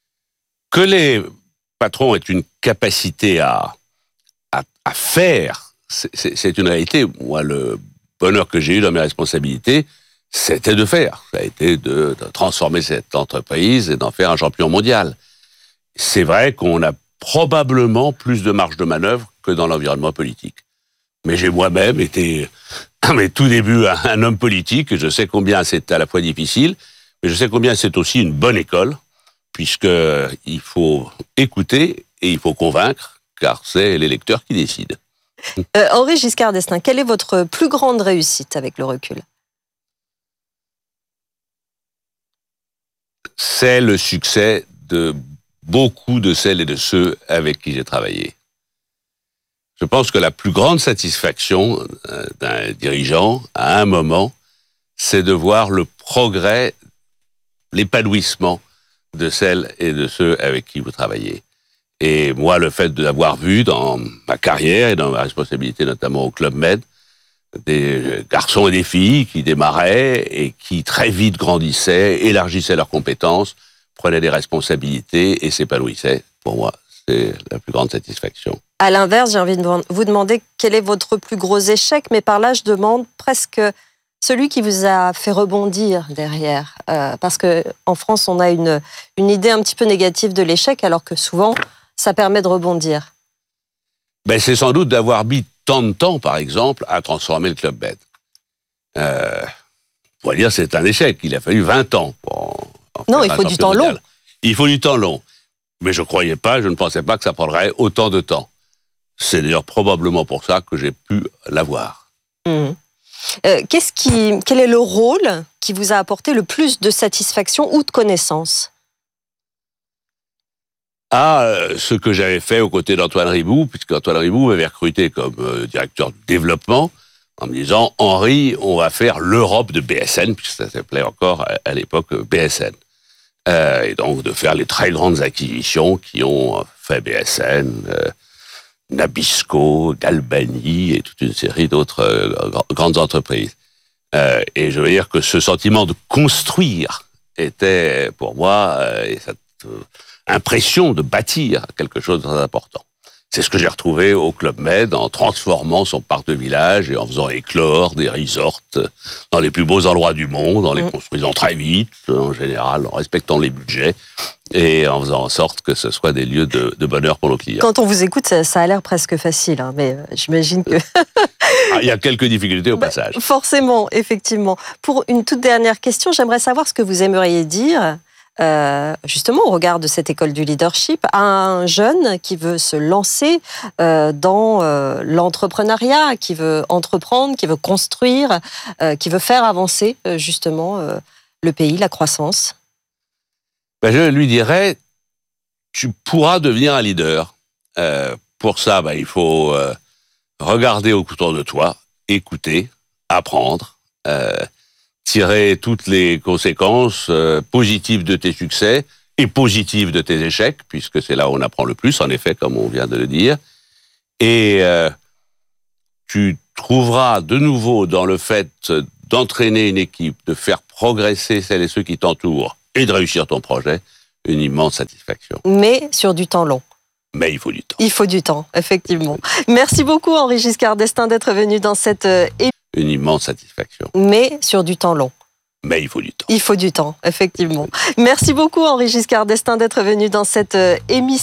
Que les patrons aient une capacité à, à, à faire, c'est, c'est, c'est une réalité. Moi, le bonheur que j'ai eu dans mes responsabilités, c'était de faire. Ça a été de, de transformer cette entreprise et d'en faire un champion mondial. C'est vrai qu'on a probablement plus de marge de manœuvre que dans l'environnement politique. Mais j'ai moi-même été, à mes tout débuts, un homme politique, et je sais combien c'est à la fois difficile, mais je sais combien c'est aussi une bonne école, puisqu'il faut écouter et il faut convaincre, car c'est l'électeur qui décide. Euh, Henri Giscard d'Estaing, quelle est votre plus grande réussite avec le recul? C'est le succès de beaucoup de celles et de ceux avec qui j'ai travaillé. Je pense que la plus grande satisfaction d'un dirigeant, à un moment, c'est de voir le progrès, l'épanouissement de celles et de ceux avec qui vous travaillez. Et moi, le fait d'avoir vu dans ma carrière et dans ma responsabilité, notamment au Club Med, des garçons et des filles qui démarraient et qui très vite grandissaient, élargissaient leurs compétences, prenaient des responsabilités et s'épanouissaient, pour moi, c'est la plus grande satisfaction. À l'inverse, j'ai envie de vous demander quel est votre plus gros échec, mais par là, je demande presque celui qui vous a fait rebondir derrière. Euh, parce qu'en France, on a une, une idée un petit peu négative de l'échec, alors que souvent, ça permet de rebondir. Ben, c'est sans doute d'avoir mis tant de temps, par exemple, à transformer le Club Med. Euh, on va dire c'est un échec. Il a fallu vingt ans pour... Non, il faut du temps long. Il faut du temps long. Mais je ne croyais pas, je ne pensais pas que ça prendrait autant de temps. C'est d'ailleurs probablement pour ça que j'ai pu l'avoir. Mmh. Euh, qu'est-ce qui, quel est le rôle qui vous a apporté le plus de satisfaction ou de connaissance? Ah, euh, ce que j'avais fait aux côtés d'Antoine Riboud, puisque Antoine Riboud m'avait recruté comme euh, directeur du développement, en me disant « Henri, on va faire l'Europe de B S N », puisque ça s'appelait encore à, à l'époque B S N. Euh, et donc de faire les très grandes acquisitions qui ont fait B S N, euh, Nabisco, Galbani et toute une série d'autres euh, grandes entreprises. Euh, et je veux dire que ce sentiment de construire était pour moi euh, et cette euh, impression de bâtir quelque chose de très important. C'est ce que j'ai retrouvé au Club Med en transformant son parc de village et en faisant éclore des resorts dans les plus beaux endroits du monde, en les mmh. construisant très vite, en général, en respectant les budgets et en faisant en sorte que ce soit des lieux de, de bonheur pour nos clients. Quand on vous écoute, ça, ça a l'air presque facile, hein, mais euh, j'imagine que... ah, il y a quelques difficultés au bah, passage. Forcément, effectivement. Pour une toute dernière question, j'aimerais savoir ce que vous aimeriez dire... Euh, justement au regard de cette école du leadership, à un jeune qui veut se lancer euh, dans euh, l'entrepreneuriat, qui veut entreprendre, qui veut construire, euh, qui veut faire avancer euh, justement euh, le pays, la croissance? Ben, je lui dirais, tu pourras devenir un leader. Euh, pour ça, ben, il faut euh, regarder autour de toi, écouter, apprendre, euh, tirer toutes les conséquences euh, positives de tes succès et positives de tes échecs, puisque c'est là où on apprend le plus, en effet, comme on vient de le dire. Et euh, tu trouveras de nouveau dans le fait d'entraîner une équipe, de faire progresser celles et ceux qui t'entourent et de réussir ton projet, une immense satisfaction. Mais sur du temps long. Mais il faut du temps. Il faut du temps, effectivement. Merci beaucoup, Henri Giscard d'Estaing, d'être venu dans cette émission. Une immense satisfaction. Mais sur du temps long. Mais il faut du temps. Il faut du temps, effectivement. Merci beaucoup, Henri Giscard d'Estaing, d'être venu dans cette émission.